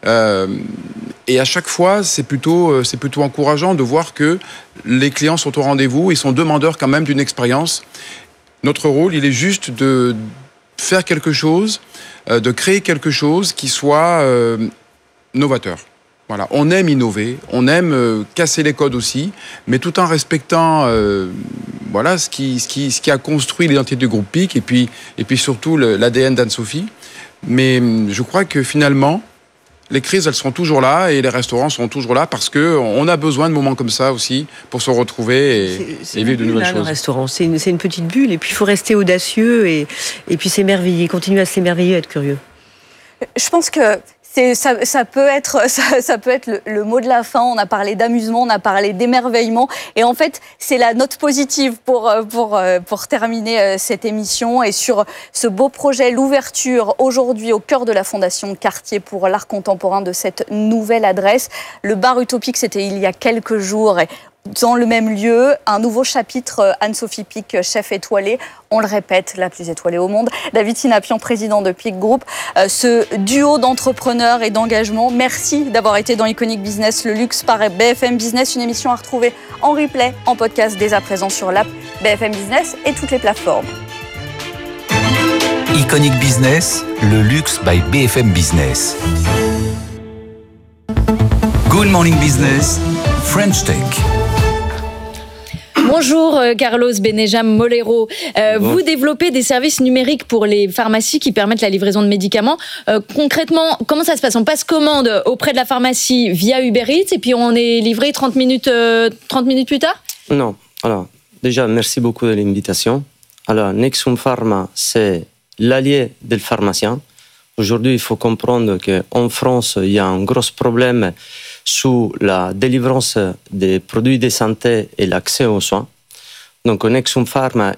Et à chaque fois, c'est plutôt encourageant de voir que les clients sont au rendez-vous, ils sont demandeurs quand même d'une expérience. Notre rôle, il est juste de faire quelque chose, de créer quelque chose qui soit novateur. Voilà, on aime innover, on aime casser les codes aussi, mais tout en respectant ce qui a construit l'identité du groupe PIC et puis surtout l'ADN d'Anne-Sophie. Mais je crois que finalement, les crises, elles seront toujours là et les restaurants seront toujours là parce qu'on a besoin de moments comme ça aussi pour se retrouver et vivre de nouvelles choses. Le restaurant, c'est une petite bulle et puis il faut rester audacieux et puis s'émerveiller, continuer à s'émerveiller, être curieux. Je pense que ça peut être le mot de la fin. On a parlé d'amusement, on a parlé d'émerveillement. Et en fait, c'est la note positive pour terminer cette émission. Et sur ce beau projet, l'ouverture aujourd'hui au cœur de la Fondation Cartier pour l'art contemporain de cette nouvelle adresse. Le bar Utopic, c'était il y a quelques jours. Dans le même lieu, un nouveau chapitre, Anne-Sophie Pic, chef étoilée, on le répète, la plus étoilée au monde. David Sinapian, président de Pic Group. Ce duo d'entrepreneurs et d'engagement, merci d'avoir été dans Iconic Business, le luxe par BFM Business, une émission à retrouver en replay, en podcast dès à présent sur l'app BFM Business et toutes les plateformes. Iconic Business, le luxe by BFM Business. Good morning business, French Tech. Bonjour Carlos Benejam Molero. Vous développez des services numériques pour les pharmacies qui permettent la livraison de médicaments. Concrètement, comment ça se passe? On passe commande auprès de la pharmacie via Uber Eats et puis on est livré 30 minutes plus tard? Non. Alors, déjà, merci beaucoup de l'invitation. Alors, Nexum Pharma, c'est l'allié des pharmaciens. Aujourd'hui, il faut comprendre qu'en France, il y a un gros problème sur la délivrance des produits de santé et l'accès aux soins. Donc, Nexum Pharma,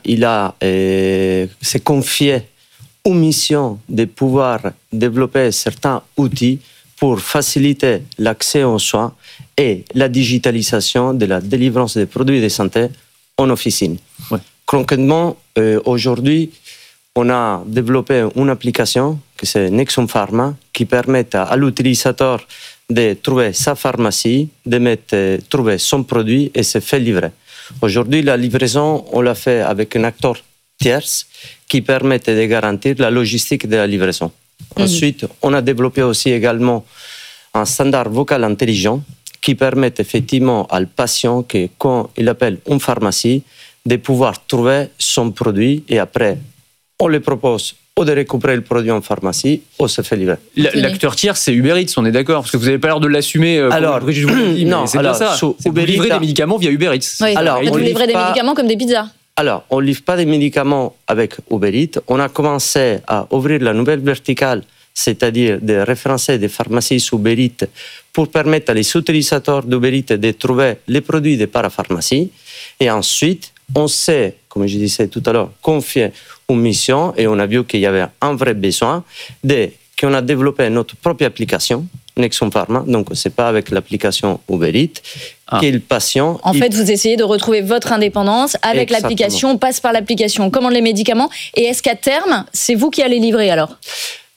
s'est confié une mission de pouvoir développer certains outils pour faciliter l'accès aux soins et la digitalisation de la délivrance des produits de santé en officine. Ouais. Concrètement, aujourd'hui, on a développé une application que c'est Nexum Pharma qui permet à l'utilisateur de trouver sa pharmacie, de trouver son produit et se faire livrer. Aujourd'hui, la livraison, on l'a fait avec un acteur tierce qui permet de garantir la logistique de la livraison. Ensuite, on a développé aussi également un standard vocal intelligent qui permet effectivement au patient que quand il appelle une pharmacie, de pouvoir trouver son produit et après, on lui propose ou de récupérer le produit en pharmacie, ou se fait livrer. L'acteur tiers, c'est Uber Eats, on est d'accord? Parce que vous n'avez pas l'air de l'assumer. Alors, Brigitte vous le dit, non, c'est bien ça. Vous livrez des médicaments via Uber Eats. Oui, alors, vous livrez des médicaments comme des pizzas. Alors, on ne livre pas des médicaments avec Uber Eats. On a commencé à ouvrir la nouvelle verticale, c'est-à-dire de référencer des pharmacies sous Uber Eats pour permettre à les utilisateurs d'Uber Eats de trouver les produits des parapharmacies. Et ensuite, on s'est, comme je disais tout à l'heure, confié une mission et on a vu qu'il y avait un vrai besoin qu'on a développé notre propre application, Nexum Pharma, donc ce n'est pas avec l'application Uber Eats, que le patient... En fait, vous essayez de retrouver votre indépendance avec l'application, on passe par l'application, on commande les médicaments, et est-ce qu'à terme, c'est vous qui allez livrer alors?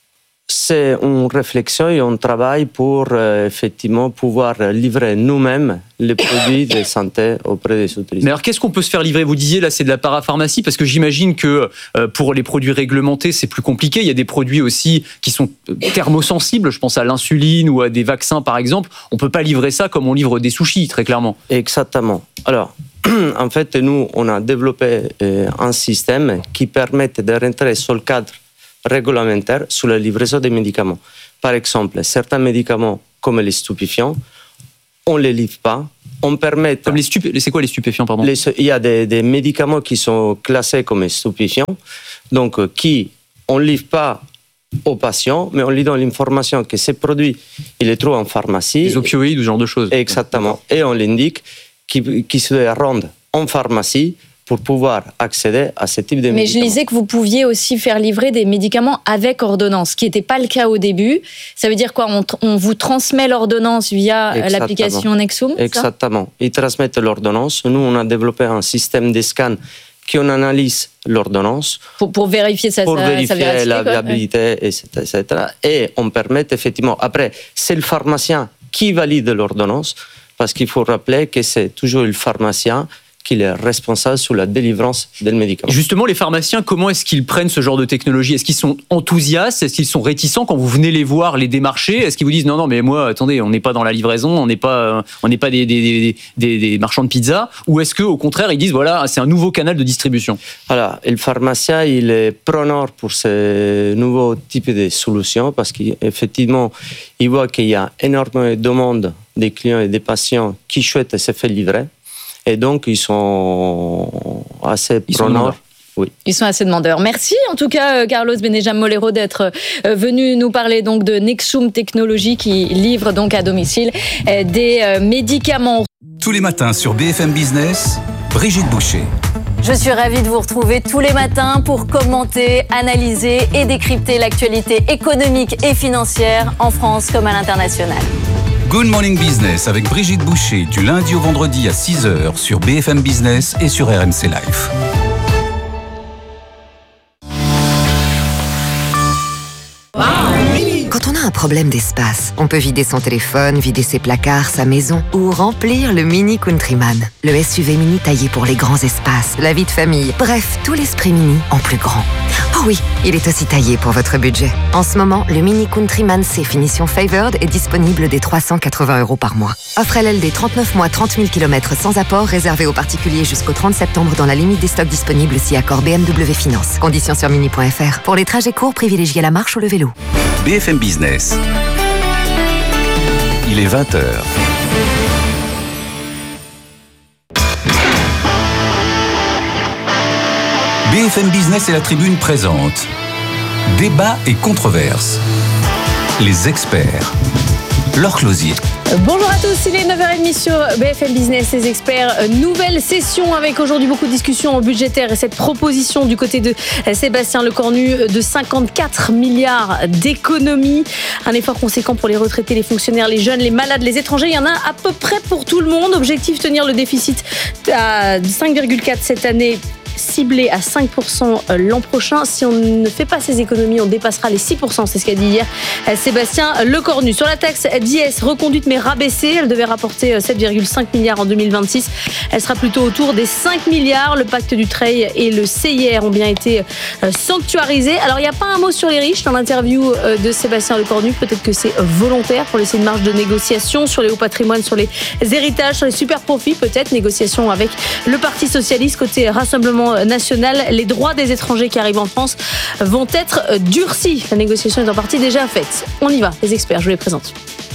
c'est une réflexion et un travail pour effectivement pouvoir livrer nous-mêmes les produits de santé auprès des utilisateurs. Mais alors, qu'est-ce qu'on peut se faire livrer? Vous disiez, là, c'est de la parapharmacie, parce que j'imagine que pour les produits réglementés, c'est plus compliqué. Il y a des produits aussi qui sont thermosensibles. Je pense à l'insuline ou à des vaccins, par exemple. On ne peut pas livrer ça comme on livre des sushis, très clairement. Exactement. Alors, en fait, nous, on a développé un système qui permet de rentrer sur le cadre réglementaire sur la livraison des médicaments. Par exemple, certains médicaments, comme les stupéfiants, on ne les livre pas. On permet... Comme c'est quoi les stupéfiants, pardon? Il y a des médicaments qui sont classés comme stupéfiants, donc on ne livre pas aux patients, mais on lui donne l'information que ces produits, il les trouve en pharmacie. Les opioïdes ou ce genre de choses. Exactement. Et on l'indique qui se doit rendre en pharmacie pour pouvoir accéder à ce type de médicaments. Mais je lisais que vous pouviez aussi faire livrer des médicaments avec ordonnance, ce qui n'était pas le cas au début. Ça veut dire quoi? On vous transmet l'ordonnance via l'application Nexum? Exactement. Ils transmettent l'ordonnance. Nous, on a développé un système de scan qui on analyse l'ordonnance. Pour vérifier sa la viabilité, etc. Et on permet effectivement... Après, c'est le pharmacien qui valide l'ordonnance, parce qu'il faut rappeler que c'est toujours le pharmacien qui est responsable sur la délivrance des médicaments. Justement, les pharmaciens, comment est-ce qu'ils prennent ce genre de technologie? Est-ce qu'ils sont enthousiastes? Est-ce qu'ils sont réticents quand vous venez les voir, les démarcher? Est-ce qu'ils vous disent non, mais moi, attendez, on n'est pas dans la livraison, on n'est pas des marchands de pizza? Ou est-ce qu'au contraire, ils disent voilà, c'est un nouveau canal de distribution? Voilà, le pharmacien, il est preneur pour ce nouveau type de solution parce qu'effectivement, il voit qu'il y a énormément de demandes des clients et des patients qui souhaitent se faire livrer. Et donc, ils sont assez preneurs. Oui. Ils sont assez demandeurs. Merci en tout cas, Carlos Benejam Molero, d'être venu nous parler donc de Nexum Technologies qui livre donc à domicile des médicaments. Tous les matins sur BFM Business, Brigitte Boucher. Je suis ravie de vous retrouver tous les matins pour commenter, analyser et décrypter l'actualité économique et financière en France comme à l'international. Good Morning Business avec Brigitte Boucher du lundi au vendredi à 6h sur BFM Business et sur RMC Live. Quand on a un problème d'espace, on peut vider son téléphone, vider ses placards, sa maison ou remplir le Mini Countryman. Le SUV mini taillé pour les grands espaces, la vie de famille, bref, tout l'esprit mini en plus grand. Oh oui, il est aussi taillé pour votre budget. En ce moment, le Mini Countryman C finition Favored est disponible dès 380 € par mois. Offre LLD 39 mois, 30 000 km sans apport, réservé aux particuliers jusqu'au 30 septembre dans la limite des stocks disponibles si accord BMW Finance. Conditions sur mini.fr. Pour les trajets courts, privilégiez la marche ou le vélo. BFM Business. Il est 20h. BFM Business et la Tribune présentent Débat et controverses. Les experts. Laure Closier. Bonjour à tous, il est 9h30 sur BFM Business, les experts. Nouvelle session avec aujourd'hui beaucoup de discussions budgétaires et cette proposition du côté de Sébastien Lecornu de 54 milliards d'économies. Un effort conséquent pour les retraités, les fonctionnaires, les jeunes, les malades, les étrangers. Il y en a à peu près pour tout le monde. Objectif, tenir le déficit à 5,4 cette année, ciblé à 5% l'an prochain. Si on ne fait pas ces économies, on dépassera les 6%. C'est ce qu'a dit hier Sébastien Lecornu. Sur la taxe d'IS, reconduite mais rabaissée, elle devait rapporter 7,5 milliards en 2026. Elle sera plutôt autour des 5 milliards. Le pacte du Trade et le CIR ont bien été sanctuarisés. Alors, il n'y a pas un mot sur les riches dans l'interview de Sébastien Lecornu. Peut-être que c'est volontaire pour laisser une marge de négociation sur les hauts patrimoines, sur les héritages, sur les super profits. Peut-être négociation avec le Parti Socialiste côté Rassemblement national. Les droits des étrangers qui arrivent en France vont être durcis. La négociation est en partie déjà faite. On y va, les experts, je vous les présente.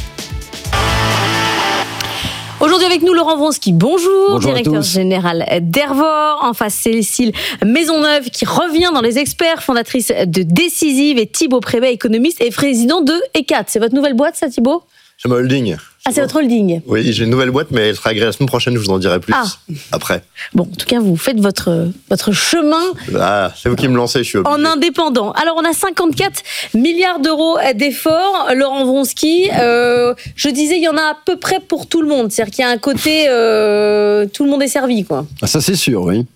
Aujourd'hui avec nous, Laurent Vronsky, bonjour directeur général d'Hervor. En face, Cécile Maisonneuve qui revient dans les experts, fondatrice de Décisive, et Thibaut Prébet, économiste et président de ECAT. C'est votre nouvelle boîte, ça, Thibaut ? C'est ma holding. Ah, c'est votre holding. Oui, j'ai une nouvelle boîte, mais elle sera agréée la semaine prochaine, je vous en dirai plus après. Bon, en tout cas, vous faites votre chemin. Ah, c'est vous qui me lancez, je suis obligé. En indépendant. Alors, on a 54 milliards d'euros d'efforts. Laurent Vronsky, je disais, il y en a à peu près pour tout le monde. C'est-à-dire qu'il y a un côté, tout le monde est servi, quoi. Ah, ça, c'est sûr, oui.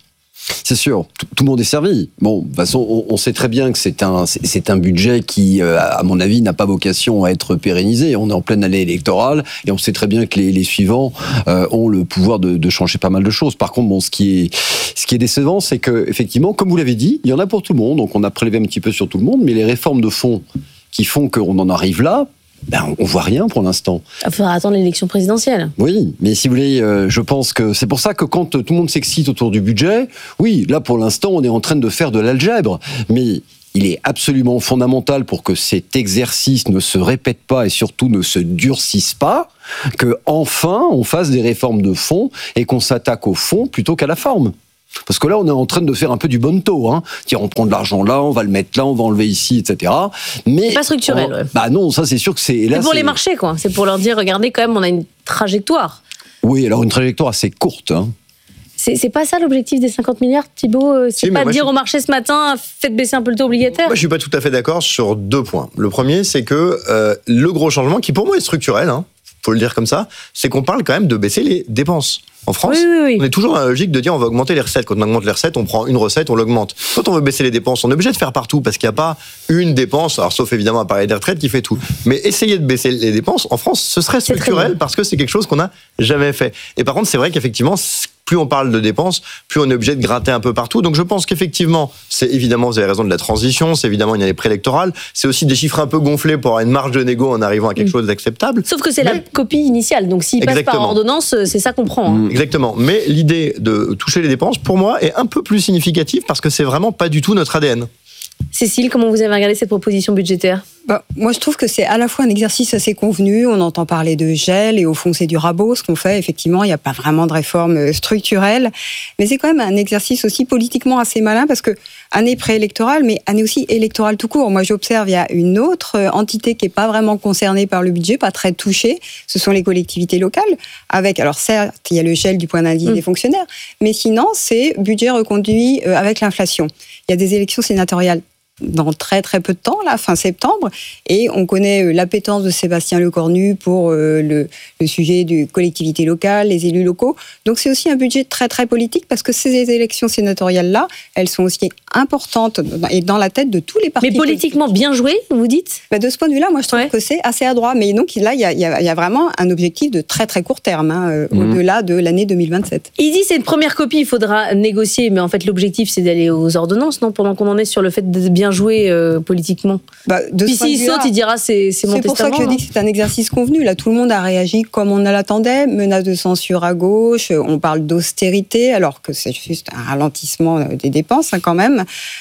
C'est sûr, tout le monde est servi. Bon, de toute façon, on sait très bien que c'est un budget qui, à mon avis, n'a pas vocation à être pérennisé. On est en pleine année électorale et on sait très bien que les suivants ont le pouvoir de changer pas mal de choses. Par contre, bon, ce qui est décevant, c'est que, effectivement, comme vous l'avez dit, il y en a pour tout le monde. Donc, on a prélevé un petit peu sur tout le monde, mais les réformes de fond qui font qu'on en arrive là, on voit rien pour l'instant. Il faudra attendre l'élection présidentielle. Oui, mais si vous voulez, je pense que c'est pour ça que quand tout le monde s'excite autour du budget, oui, là pour l'instant on est en train de faire de l'algèbre, mais il est absolument fondamental pour que cet exercice ne se répète pas et surtout ne se durcisse pas, que enfin on fasse des réformes de fond et qu'on s'attaque au fond plutôt qu'à la forme. Parce que là, on est en train de faire un peu du bonneteau. Tiens, on prend de l'argent là, on va le mettre là, on va enlever ici, etc. Mais c'est pas structurel. Ouais. Bah non, ça c'est sûr que c'est... C'est pour les marchés, quoi. C'est pour leur dire, regardez, quand même, on a une trajectoire. Oui, alors une trajectoire assez courte. C'est pas ça l'objectif des 50 milliards, Thibault? C'est pas de dire au marché ce matin, faites baisser un peu le taux obligataire? Moi, je suis pas tout à fait d'accord sur 2 points. Le premier, c'est que le gros changement, qui pour moi est structurel, faut le dire comme ça, c'est qu'on parle quand même de baisser les dépenses. En France, oui. On est toujours dans la logique de dire on va augmenter les recettes. Quand on augmente les recettes, on prend une recette, on l'augmente. Quand on veut baisser les dépenses, on est obligé de faire partout parce qu'il n'y a pas une dépense, alors sauf évidemment à parler des retraites, qui fait tout. Mais essayer de baisser les dépenses, en France, ce serait structurel parce que c'est quelque chose qu'on n'a jamais fait. Et par contre, c'est vrai qu'effectivement, plus on parle de dépenses, plus on est obligé de gratter un peu partout. Donc je pense qu'effectivement, c'est évidemment, vous avez raison, de la transition, c'est évidemment une année préélectorale, c'est aussi des chiffres un peu gonflés pour avoir une marge de négo en arrivant à quelque chose d'acceptable. Sauf que c'est la copie initiale, donc s'il passe par ordonnance, c'est ça qu'on prend. Exactement. Mais l'idée de toucher les dépenses, pour moi, est un peu plus significative parce que c'est vraiment pas du tout notre ADN. Cécile, comment vous avez regardé cette proposition budgétaire ? Moi, je trouve que c'est à la fois un exercice assez convenu. On entend parler de gel et au fond, c'est du rabot, ce qu'on fait. Effectivement, il n'y a pas vraiment de réforme structurelle. Mais c'est quand même un exercice aussi politiquement assez malin parce que année préélectorale, mais année aussi électorale tout court. Moi, j'observe, il y a une autre entité qui n'est pas vraiment concernée par le budget, pas très touchée. Ce sont les collectivités locales. Alors certes, il y a le gel du point d'indice des fonctionnaires. Mais sinon, c'est budget reconduit avec l'inflation. Il y a des élections sénatoriales dans très très peu de temps, là, fin septembre, et on connaît l'appétence de Sébastien Lecornu pour le sujet des collectivités locales, les élus locaux. Donc c'est aussi un budget très très politique parce que ces élections sénatoriales-là, elles sont aussi importantes et dans la tête de tous les partis. Mais politiquement bien joué, vous dites ? De ce point de vue-là, moi je trouve que c'est assez adroit. Mais donc là, il y a vraiment un objectif de très très court terme, au-delà de l'année 2027. Il dit c'est une première copie, il faudra négocier, mais en fait l'objectif c'est d'aller aux ordonnances, non ? Pendant qu'on en est sur le fait de bien jouer politiquement. Puis s'il saute, il dira c'est mon testament. C'est pour ça que je dis que c'est un exercice convenu. Là, tout le monde a réagi comme on l'attendait. Menace de censure à gauche, on parle d'austérité, alors que c'est juste un ralentissement des dépenses quand même.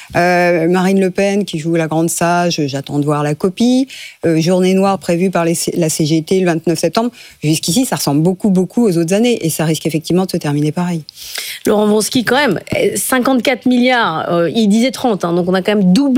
Marine Le Pen qui joue la grande sage, j'attends de voir la copie. Journée noire prévue par la CGT le 29 septembre. Jusqu'ici, ça ressemble beaucoup aux autres années et ça risque effectivement de se terminer pareil. Laurent Wronski, quand même, 54 milliards, il disait 30, donc on a quand même doublé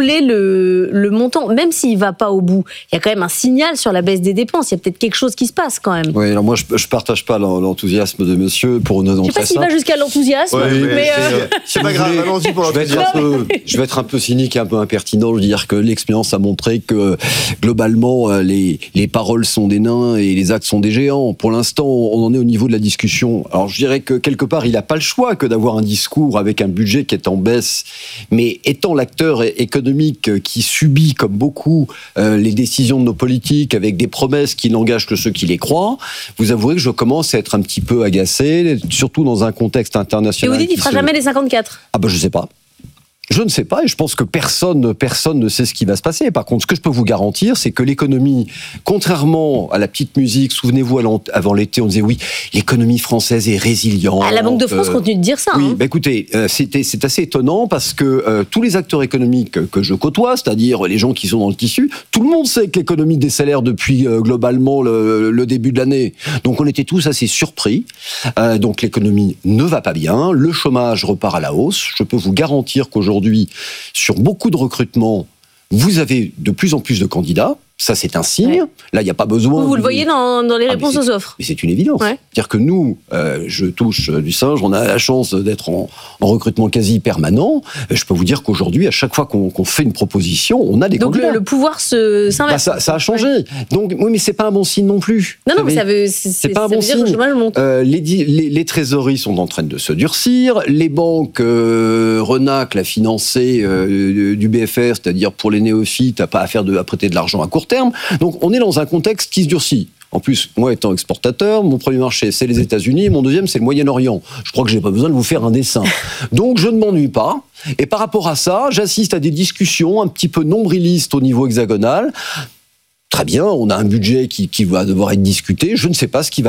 le montant, même s'il ne va pas au bout. Il y a quand même un signal sur la baisse des dépenses. Il y a peut-être quelque chose qui se passe quand même. Oui, alors moi, je ne partage pas l'enthousiasme de monsieur pour une raison très simple. Je ne sais pas s'il va jusqu'à l'enthousiasme, mais... C'est pas grave, allons-y pour l'enthousiasme. Je vais être un peu cynique et un peu impertinent, je veux dire que l'expérience a montré que, globalement, les paroles sont des nains et les actes sont des géants. Pour l'instant, on en est au niveau de la discussion. Alors, je dirais que, quelque part, il n'a pas le choix que d'avoir un discours avec un budget qui est en baisse, mais étant l'acteur économique qui subit, comme beaucoup, les décisions de nos politiques avec des promesses qui n'engagent que ceux qui les croient, vous avouez que je commence à être un petit peu agacé, surtout dans un contexte international. Et vous dites qu'il ne fera jamais les 54 ? Je ne sais pas. Je ne sais pas et je pense que personne ne sait ce qui va se passer. Par contre, ce que je peux vous garantir, c'est que l'économie, contrairement à la petite musique, souvenez-vous, avant l'été, on disait oui, l'économie française est résiliente. La Banque de France continue de dire ça. Oui, écoutez, c'est assez étonnant parce que tous les acteurs économiques que je côtoie, c'est-à-dire les gens qui sont dans le tissu, tout le monde sait que l'économie décélère depuis globalement le début de l'année. Donc on était tous assez surpris. Donc l'économie ne va pas bien, le chômage repart à la hausse. Je peux vous garantir qu'aujourd'hui, sur beaucoup de recrutements, vous avez de plus en plus de candidats. Ça, c'est un signe. Ouais. Là, il n'y a pas besoin... Vous le voyez dans les réponses aux offres. Mais c'est une évidence. Ouais. C'est-à-dire que nous, je touche du singe, on a la chance d'être en recrutement quasi permanent. Je peux vous dire qu'aujourd'hui, à chaque fois qu'on fait une proposition, on a des candidats. Donc le pouvoir s'inverse. Ça a changé. Ouais. Donc, oui, mais c'est pas un bon signe non plus. Non, mais c'est pas un bon signe. Dire que le chômage monte. Les trésoreries sont en train de se durcir. Les banques, Renac, la financée du BFR, c'est-à-dire pour les néophytes, à prêter de l'argent à court terme. Donc, on est dans un contexte qui se durcit. En plus, moi étant exportateur, mon premier marché, c'est les États-Unis, mon deuxième, c'est le Moyen-Orient. Je crois que j'ai pas besoin de vous faire un dessin. Donc, je ne m'ennuie pas. Et par rapport à ça, j'assiste à des discussions un petit peu nombrilistes au niveau hexagonal. Très bien, on a un budget qui va devoir être discuté. Je ne sais pas ce qui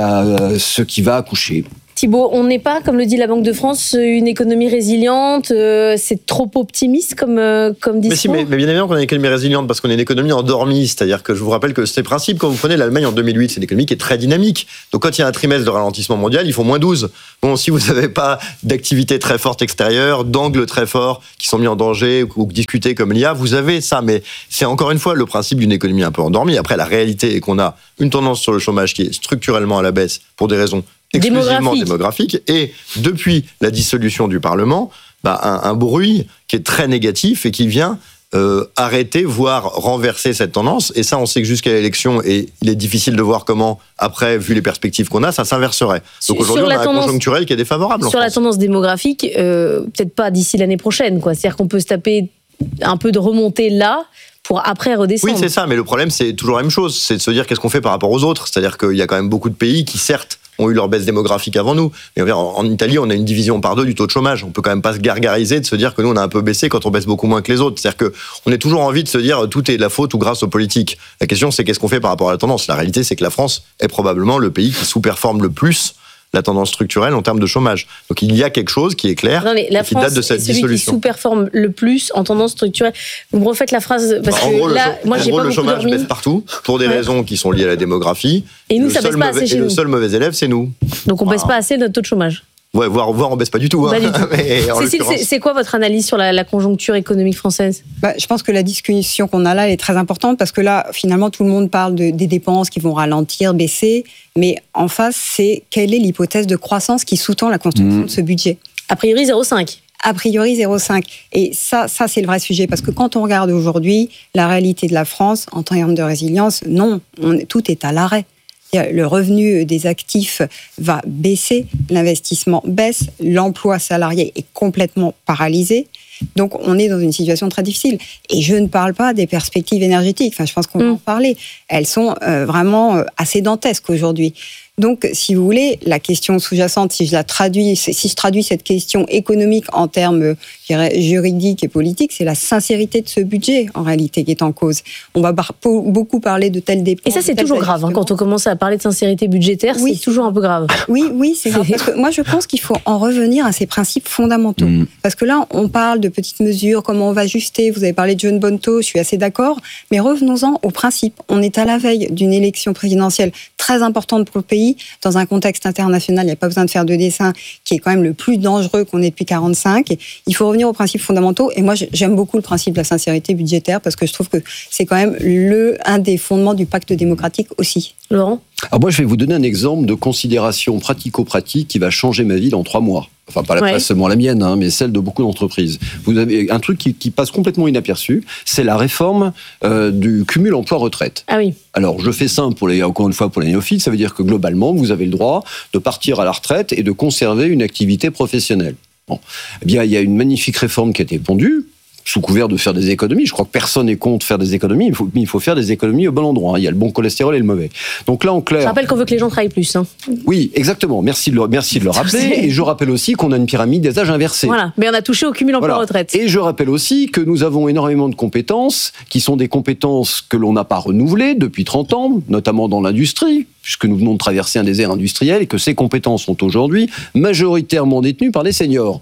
va accoucher. Thibault, on n'est pas, comme le dit la Banque de France, une économie résiliente, c'est trop optimiste comme discours. Mais bien évidemment qu'on a une économie résiliente parce qu'on est une économie endormie, c'est-à-dire que je vous rappelle que c'est le principe, quand vous prenez l'Allemagne en 2008, c'est une économie qui est très dynamique. Donc quand il y a un trimestre de ralentissement mondial, ils font moins 12. Bon, si vous n'avez pas d'activité très forte extérieure, d'angles très forts qui sont mis en danger ou discutés comme l'IA, vous avez ça. Mais c'est encore une fois le principe d'une économie un peu endormie. Après, la réalité est qu'on a une tendance sur le chômage qui est structurellement à la baisse pour des raisons exclusivement démographique. Et depuis la dissolution du Parlement, un bruit qui est très négatif et qui vient arrêter, voire renverser cette tendance. Et ça, on sait que jusqu'à l'élection, et il est difficile de voir comment, après, vu les perspectives qu'on a, ça s'inverserait. Donc aujourd'hui, on a un conjoncturel qui est défavorable. Sur la tendance démographique, peut-être pas d'ici l'année prochaine, quoi. C'est-à-dire qu'on peut se taper un peu de remontée là, pour après redescendre. Oui, c'est ça, mais le problème, c'est toujours la même chose. C'est de se dire qu'est-ce qu'on fait par rapport aux autres. C'est-à-dire qu'il y a quand même beaucoup de pays qui, certes, ont eu leur baisse démographique avant nous. Mais en Italie, on a une division par 2 du taux de chômage. On peut quand même pas se gargariser de se dire que nous, on a un peu baissé quand on baisse beaucoup moins que les autres. C'est-à-dire qu'on est toujours envie de se dire tout est de la faute ou grâce aux politiques. La question, c'est qu'est-ce qu'on fait par rapport à la tendance. La réalité, c'est que la France est probablement le pays qui sous-performe le plus la tendance structurelle en termes de chômage. Donc il y a quelque chose qui est clair qui date de cette dissolution. Celui qui sous-performe le plus en tendance structurelle. Vous me refaites la phrase parce que là, moi j'ai pas beaucoup dormi. Le chômage baisse partout pour des raisons qui sont liées à la démographie. Et nous, ça baisse pas assez chez nous. Le seul mauvais élève, c'est nous. Donc on baisse pas assez notre taux de chômage. Ouais, voire on baisse pas du tout. Pas du tout. Cécile, c'est quoi votre analyse sur la conjoncture économique française ? Je pense que la discussion qu'on a là est très importante parce que là, finalement, tout le monde parle des dépenses qui vont ralentir, baisser, mais en face, c'est quelle est l'hypothèse de croissance qui sous-tend la construction de ce budget ? A priori, 0,5. A priori, 0,5. Et ça c'est le vrai sujet. Parce que quand on regarde aujourd'hui la réalité de la France en termes de résilience, non, tout est à l'arrêt. Le revenu des actifs va baisser, l'investissement baisse, l'emploi salarié est complètement paralysé. Donc, on est dans une situation très difficile. Et je ne parle pas des perspectives énergétiques. Enfin, je pense qu'on va en parler. Elles sont vraiment assez dantesques aujourd'hui. Donc, si vous voulez, la question sous-jacente, si je traduis cette question économique en termes, je dirais, juridiques et politiques, c'est la sincérité de ce budget, en réalité, qui est en cause. On va beaucoup parler de telles dépenses. Et ça, c'est toujours grave, hein, quand on commence à parler de sincérité budgétaire, c'est toujours un peu grave. Oui, c'est grave. Parce que moi, je pense qu'il faut en revenir à ces principes fondamentaux. Parce que là, on parle de petites mesures, comment on va ajuster. Vous avez parlé de John Bonto, je suis assez d'accord. Mais revenons-en aux principes. On est à la veille d'une élection présidentielle très importante pour le pays. Dans un contexte international, il n'y a pas besoin de faire de dessin, qui est quand même le plus dangereux qu'on ait depuis 1945. Il faut revenir aux principes fondamentaux. Et moi, j'aime beaucoup le principe de la sincérité budgétaire parce que je trouve que c'est quand même un des fondements du pacte démocratique aussi. Laurent ? Alors moi, je vais vous donner un exemple de considération pratico-pratique qui va changer ma vie dans 3 mois. Enfin, pas seulement la mienne, mais celle de beaucoup d'entreprises. Vous avez un truc qui passe complètement inaperçu, c'est la réforme du cumul emploi-retraite. Ah oui. Alors, je fais simple, encore une fois, pour les néophytes, ça veut dire que globalement, vous avez le droit de partir à la retraite et de conserver une activité professionnelle. Bon. Eh bien, il y a une magnifique réforme qui a été pondue, sous couvert de faire des économies. Je crois que personne n'est contre faire des économies, mais il faut faire des économies au bon endroit. Il y a le bon cholestérol et le mauvais. Donc là, en clair... Je rappelle qu'on veut que les gens travaillent plus. Oui, exactement. Merci de le rappeler. Et je rappelle aussi qu'on a une pyramide des âges inversée. Voilà, mais on a touché au cumul emploi-retraite. Et je rappelle aussi que nous avons énormément de compétences, qui sont des compétences que l'on n'a pas renouvelées depuis 30 ans, notamment dans l'industrie, puisque nous venons de traverser un désert industriel, et que ces compétences sont aujourd'hui majoritairement détenues par des seniors,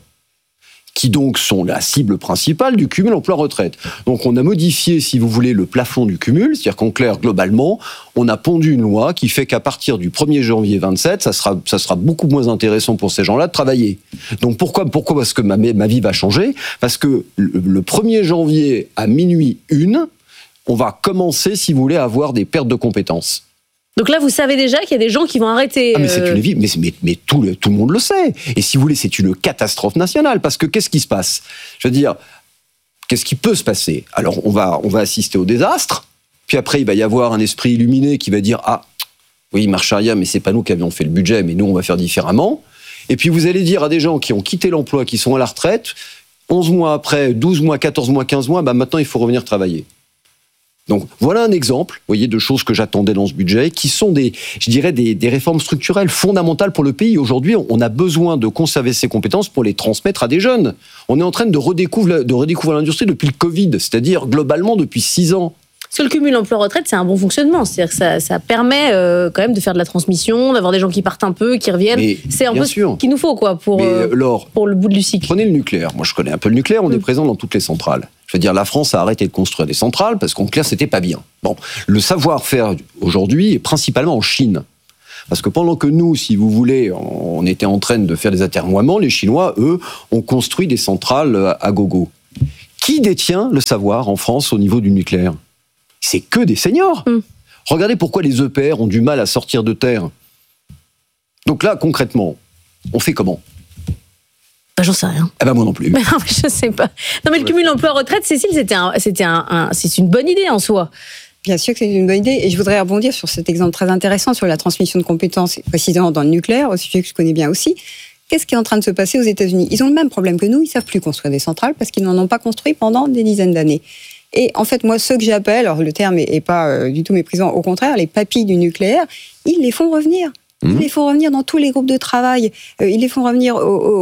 qui donc sont la cible principale du cumul emploi-retraite. Donc on a modifié, si vous voulez, le plafond du cumul, c'est-à-dire qu'en clair, globalement, on a pondu une loi qui fait qu'à partir du 1er janvier 27, ça sera beaucoup moins intéressant pour ces gens-là de travailler. Donc pourquoi ? Parce que ma vie va changer, parce que le 1er janvier à minuit 1, on va commencer, si vous voulez, à avoir des pertes de compétences. Donc là, vous savez déjà qu'il y a des gens qui vont arrêter. Ah mais c'est une évidence, mais tout le monde le sait. Et si vous voulez, c'est une catastrophe nationale, parce que qu'est-ce qui se passe ? Je veux dire, qu'est-ce qui peut se passer ? Alors, on va assister au désastre, puis après, il va y avoir un esprit illuminé qui va dire « Ah, oui, marche arrière, mais c'est pas nous qui avions fait le budget, mais nous, on va faire différemment. » Et puis, vous allez dire à des gens qui ont quitté l'emploi, qui sont à la retraite, 11 mois après, 12 mois, 14 mois, 15 mois, maintenant, il faut revenir travailler. Donc, voilà un exemple, vous voyez, de choses que j'attendais dans ce budget, qui sont des réformes structurelles fondamentales pour le pays. Aujourd'hui, on a besoin de conserver ces compétences pour les transmettre à des jeunes. On est en train de redécouvrir l'industrie depuis le Covid, c'est-à-dire globalement depuis 6 ans. Parce que le cumul emploi-retraite, c'est un bon fonctionnement. C'est-à-dire que ça permet quand même de faire de la transmission, d'avoir des gens qui partent un peu, qui reviennent. Mais c'est un peu ce qu'il nous faut pour le bout du cycle. Prenez le nucléaire. Moi, je connais un peu le nucléaire. On est présent dans toutes les centrales. Je veux dire, la France a arrêté de construire des centrales parce qu'en clair, c'était pas bien. Bon, le savoir-faire aujourd'hui est principalement en Chine. Parce que pendant que nous, si vous voulez, on était en train de faire des atermoiements, les Chinois, eux, ont construit des centrales à gogo. Qui détient le savoir en France au niveau du nucléaire ? C'est que des seniors. Regardez pourquoi les EPR ont du mal à sortir de terre. Donc là, concrètement, on fait comment ? J'en sais rien. Eh ben moi non plus. Mais non, je sais pas. Non, mais le cumul emploi-retraite, Cécile, c'est une bonne idée en soi. Bien sûr que c'est une bonne idée. Et je voudrais rebondir sur cet exemple très intéressant sur la transmission de compétences, précisément dans le nucléaire, au sujet que je connais bien aussi. Qu'est-ce qui est en train de se passer aux États-Unis ? Ils ont le même problème que nous. Ils ne savent plus construire des centrales parce qu'ils n'en ont pas construit pendant des dizaines d'années. Et en fait, moi, ceux que j'appelle, alors le terme n'est pas du tout méprisant, au contraire, les papis du nucléaire, ils les font revenir. Ils les font revenir dans tous les groupes de travail, ils les font revenir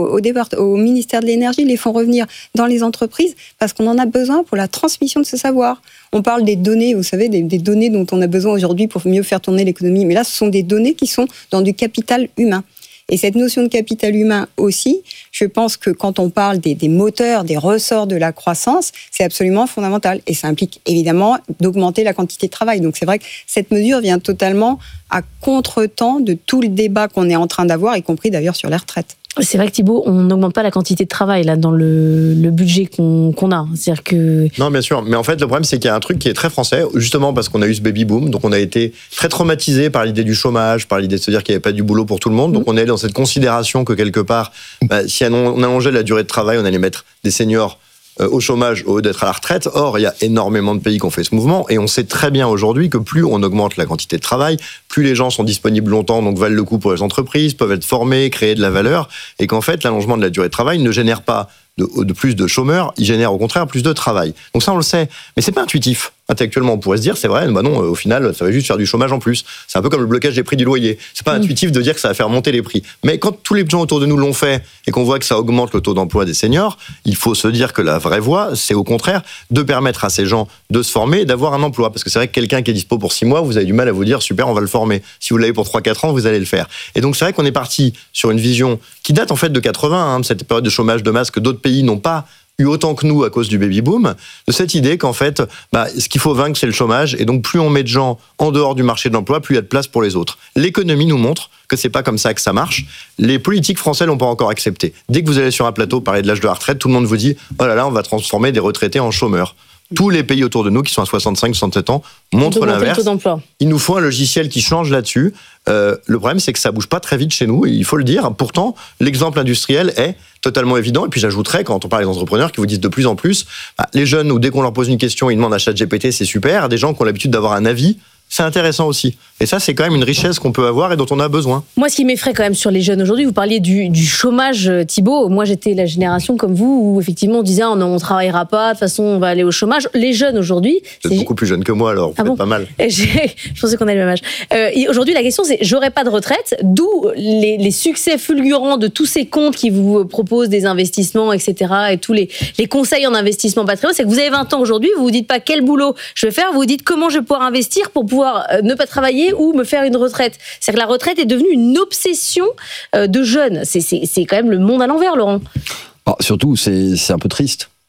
au ministère de l'Énergie, ils les font revenir dans les entreprises, parce qu'on en a besoin pour la transmission de ce savoir. On parle des données, vous savez, des données dont on a besoin aujourd'hui pour mieux faire tourner l'économie, mais là, ce sont des données qui sont dans du capital humain. Et cette notion de capital humain aussi, je pense que quand on parle des moteurs, des ressorts de la croissance, c'est absolument fondamental. Et ça implique évidemment d'augmenter la quantité de travail. Donc c'est vrai que cette mesure vient totalement à contre-temps de tout le débat qu'on est en train d'avoir, y compris d'ailleurs sur les retraites. C'est vrai que Thibault, on n'augmente pas la quantité de travail là dans le budget qu'on a. C'est-à-dire que... Non, bien sûr. Mais en fait, le problème, c'est qu'il y a un truc qui est très français, justement parce qu'on a eu ce baby boom. Donc, on a été très traumatisé par l'idée du chômage, par l'idée de se dire qu'il n'y avait pas du boulot pour tout le monde. Donc, on est dans cette considération que quelque part, si on allongeait la durée de travail, on allait mettre des seniors au chômage au lieu d'être à la retraite. Or, il y a énormément de pays qui ont fait ce mouvement et on sait très bien aujourd'hui que plus on augmente la quantité de travail, plus les gens sont disponibles longtemps, donc valent le coup pour les entreprises, peuvent être formés, créer de la valeur, et qu'en fait, l'allongement de la durée de travail ne génère pas de plus de chômeurs, il génère au contraire plus de travail. Donc ça, on le sait, mais c'est pas intuitif. Intellectuellement, on pourrait se dire, c'est vrai, non, au final, ça va juste faire du chômage en plus. C'est un peu comme le blocage des prix du loyer. C'est pas intuitif de dire que ça va faire monter les prix. Mais quand tous les gens autour de nous l'ont fait et qu'on voit que ça augmente le taux d'emploi des seniors, il faut se dire que la vraie voie, c'est au contraire de permettre à ces gens de se former et d'avoir un emploi. Parce que c'est vrai que quelqu'un qui est dispo pour 6 mois, vous avez du mal à vous dire, super, on va le former. Si vous l'avez pour 3-4 ans, vous allez le faire. Et donc, c'est vrai qu'on est parti sur une vision qui date en fait de 80, de cette période de chômage de masse que d'autres pays n'ont pas eu autant que nous à cause du baby-boom, de cette idée qu'en fait, ce qu'il faut vaincre, c'est le chômage, et donc plus on met de gens en dehors du marché de l'emploi, plus il y a de place pour les autres. L'économie nous montre que c'est pas comme ça que ça marche. Les politiques français l'ont pas encore accepté. Dès que vous allez sur un plateau parler de l'âge de la retraite, tout le monde vous dit « Oh là là, on va transformer des retraités en chômeurs ». Tous les pays autour de nous qui sont à 65-67 ans montrent l'inverse. Il nous faut un logiciel qui change là-dessus. Le problème, c'est que ça bouge pas très vite chez nous, il faut le dire. Pourtant, l'exemple industriel est totalement évident. Et puis j'ajouterais, quand on parle des entrepreneurs qui vous disent de plus en plus, les jeunes, où dès qu'on leur pose une question, ils demandent à ChatGPT, c'est super. Des gens qui ont l'habitude d'avoir un avis, c'est intéressant aussi. Et ça, c'est quand même une richesse qu'on peut avoir et dont on a besoin. Moi, ce qui m'effraie quand même sur les jeunes aujourd'hui, vous parliez du chômage, Thibault. Moi, j'étais la génération comme vous, où effectivement on disait on ne travaillera pas, de toute façon on va aller au chômage. Les jeunes aujourd'hui... Vous êtes beaucoup plus jeune que moi, alors vous êtes pas mal. Je pensais qu'on avait le même âge. Aujourd'hui, la question, c'est j'aurai pas de retraite, d'où les succès fulgurants de tous ces comptes qui vous proposent des investissements, etc. et tous les conseils en investissement patrimoine. C'est que vous avez 20 ans aujourd'hui, vous vous dites pas quel boulot je vais faire, vous vous dites comment je vais pouvoir investir pour pouvoir ne pas travailler ou me faire une retraite. C'est-à-dire que la retraite est devenue une obsession de jeunes. C'est quand même le monde à l'envers, Laurent. Surtout, c'est un peu triste.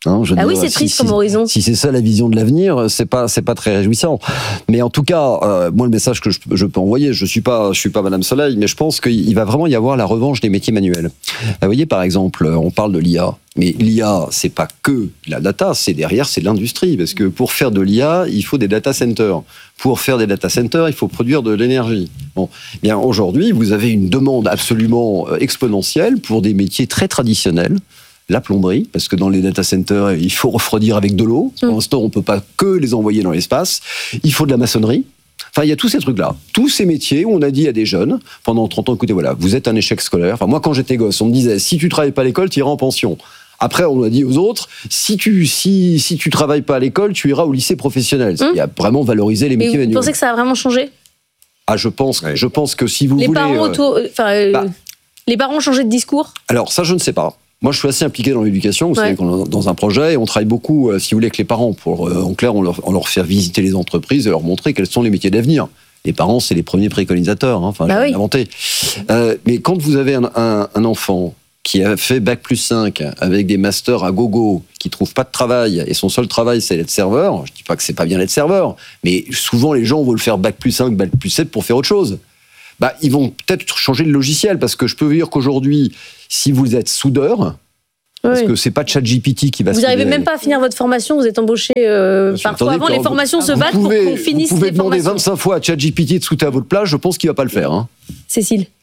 Oui, c'est triste comme horizon. Si c'est ça la vision de l'avenir, c'est pas très réjouissant. Mais en tout cas, moi le message que je peux envoyer, je suis pas Madame Soleil, mais je pense qu'il va vraiment y avoir la revanche des métiers manuels. Vous voyez, par exemple, on parle de l'IA. Mais l'IA, c'est pas que la data, c'est l'industrie. Parce que pour faire de l'IA, il faut des data centers. Pour faire des data centers, il faut produire de l'énergie. Bon, bien aujourd'hui, vous avez une demande absolument exponentielle pour des métiers très traditionnels. La plomberie, parce que dans les data centers, il faut refroidir avec de l'eau. Pour l'instant, on ne peut pas que les envoyer dans l'espace. Il faut de la maçonnerie. Enfin, il y a tous ces trucs-là. Tous ces métiers où on a dit à des jeunes, pendant 30 ans, écoutez, voilà, vous êtes un échec scolaire. Enfin, moi, quand j'étais gosse, on me disait, si tu travailles pas à l'école, tu iras en pension. Après, on a dit aux autres, si tu travailles pas à l'école, tu iras au lycée professionnel. Il y a vraiment valorisé les métiers manuels. Vous pensez que ça a vraiment changé ? Je pense que si vous voulez... Les parents ont changé de discours ? Alors, ça, je ne sais pas. Moi, je suis assez impliqué dans l'éducation. Vous savez qu'on est dans un projet et on travaille beaucoup, si vous voulez, avec les parents. En clair, on leur fait visiter les entreprises et leur montrer quels sont les métiers d'avenir. Les parents, c'est les premiers préconisateurs. J'ai inventé. Mais quand vous avez un enfant qui a fait Bac+5 avec des masters à gogo, qui trouve pas de travail et son seul travail, c'est d'être serveur. Je dis pas que c'est pas bien d'être serveur, mais souvent les gens veulent faire Bac+5, Bac+7 pour faire autre chose. Ils vont peut-être changer le logiciel, parce que je peux vous dire qu'aujourd'hui, si vous êtes soudeur, parce que c'est pas ChatGPT qui va Vous n'arrivez même pas à finir votre formation, vous êtes embauché parfois avant, les formations se battent pour qu'on finisse les formations. Vous pouvez demander 25 fois à ChatGPT de souder à votre place, je pense qu'il va pas le faire. Cécile.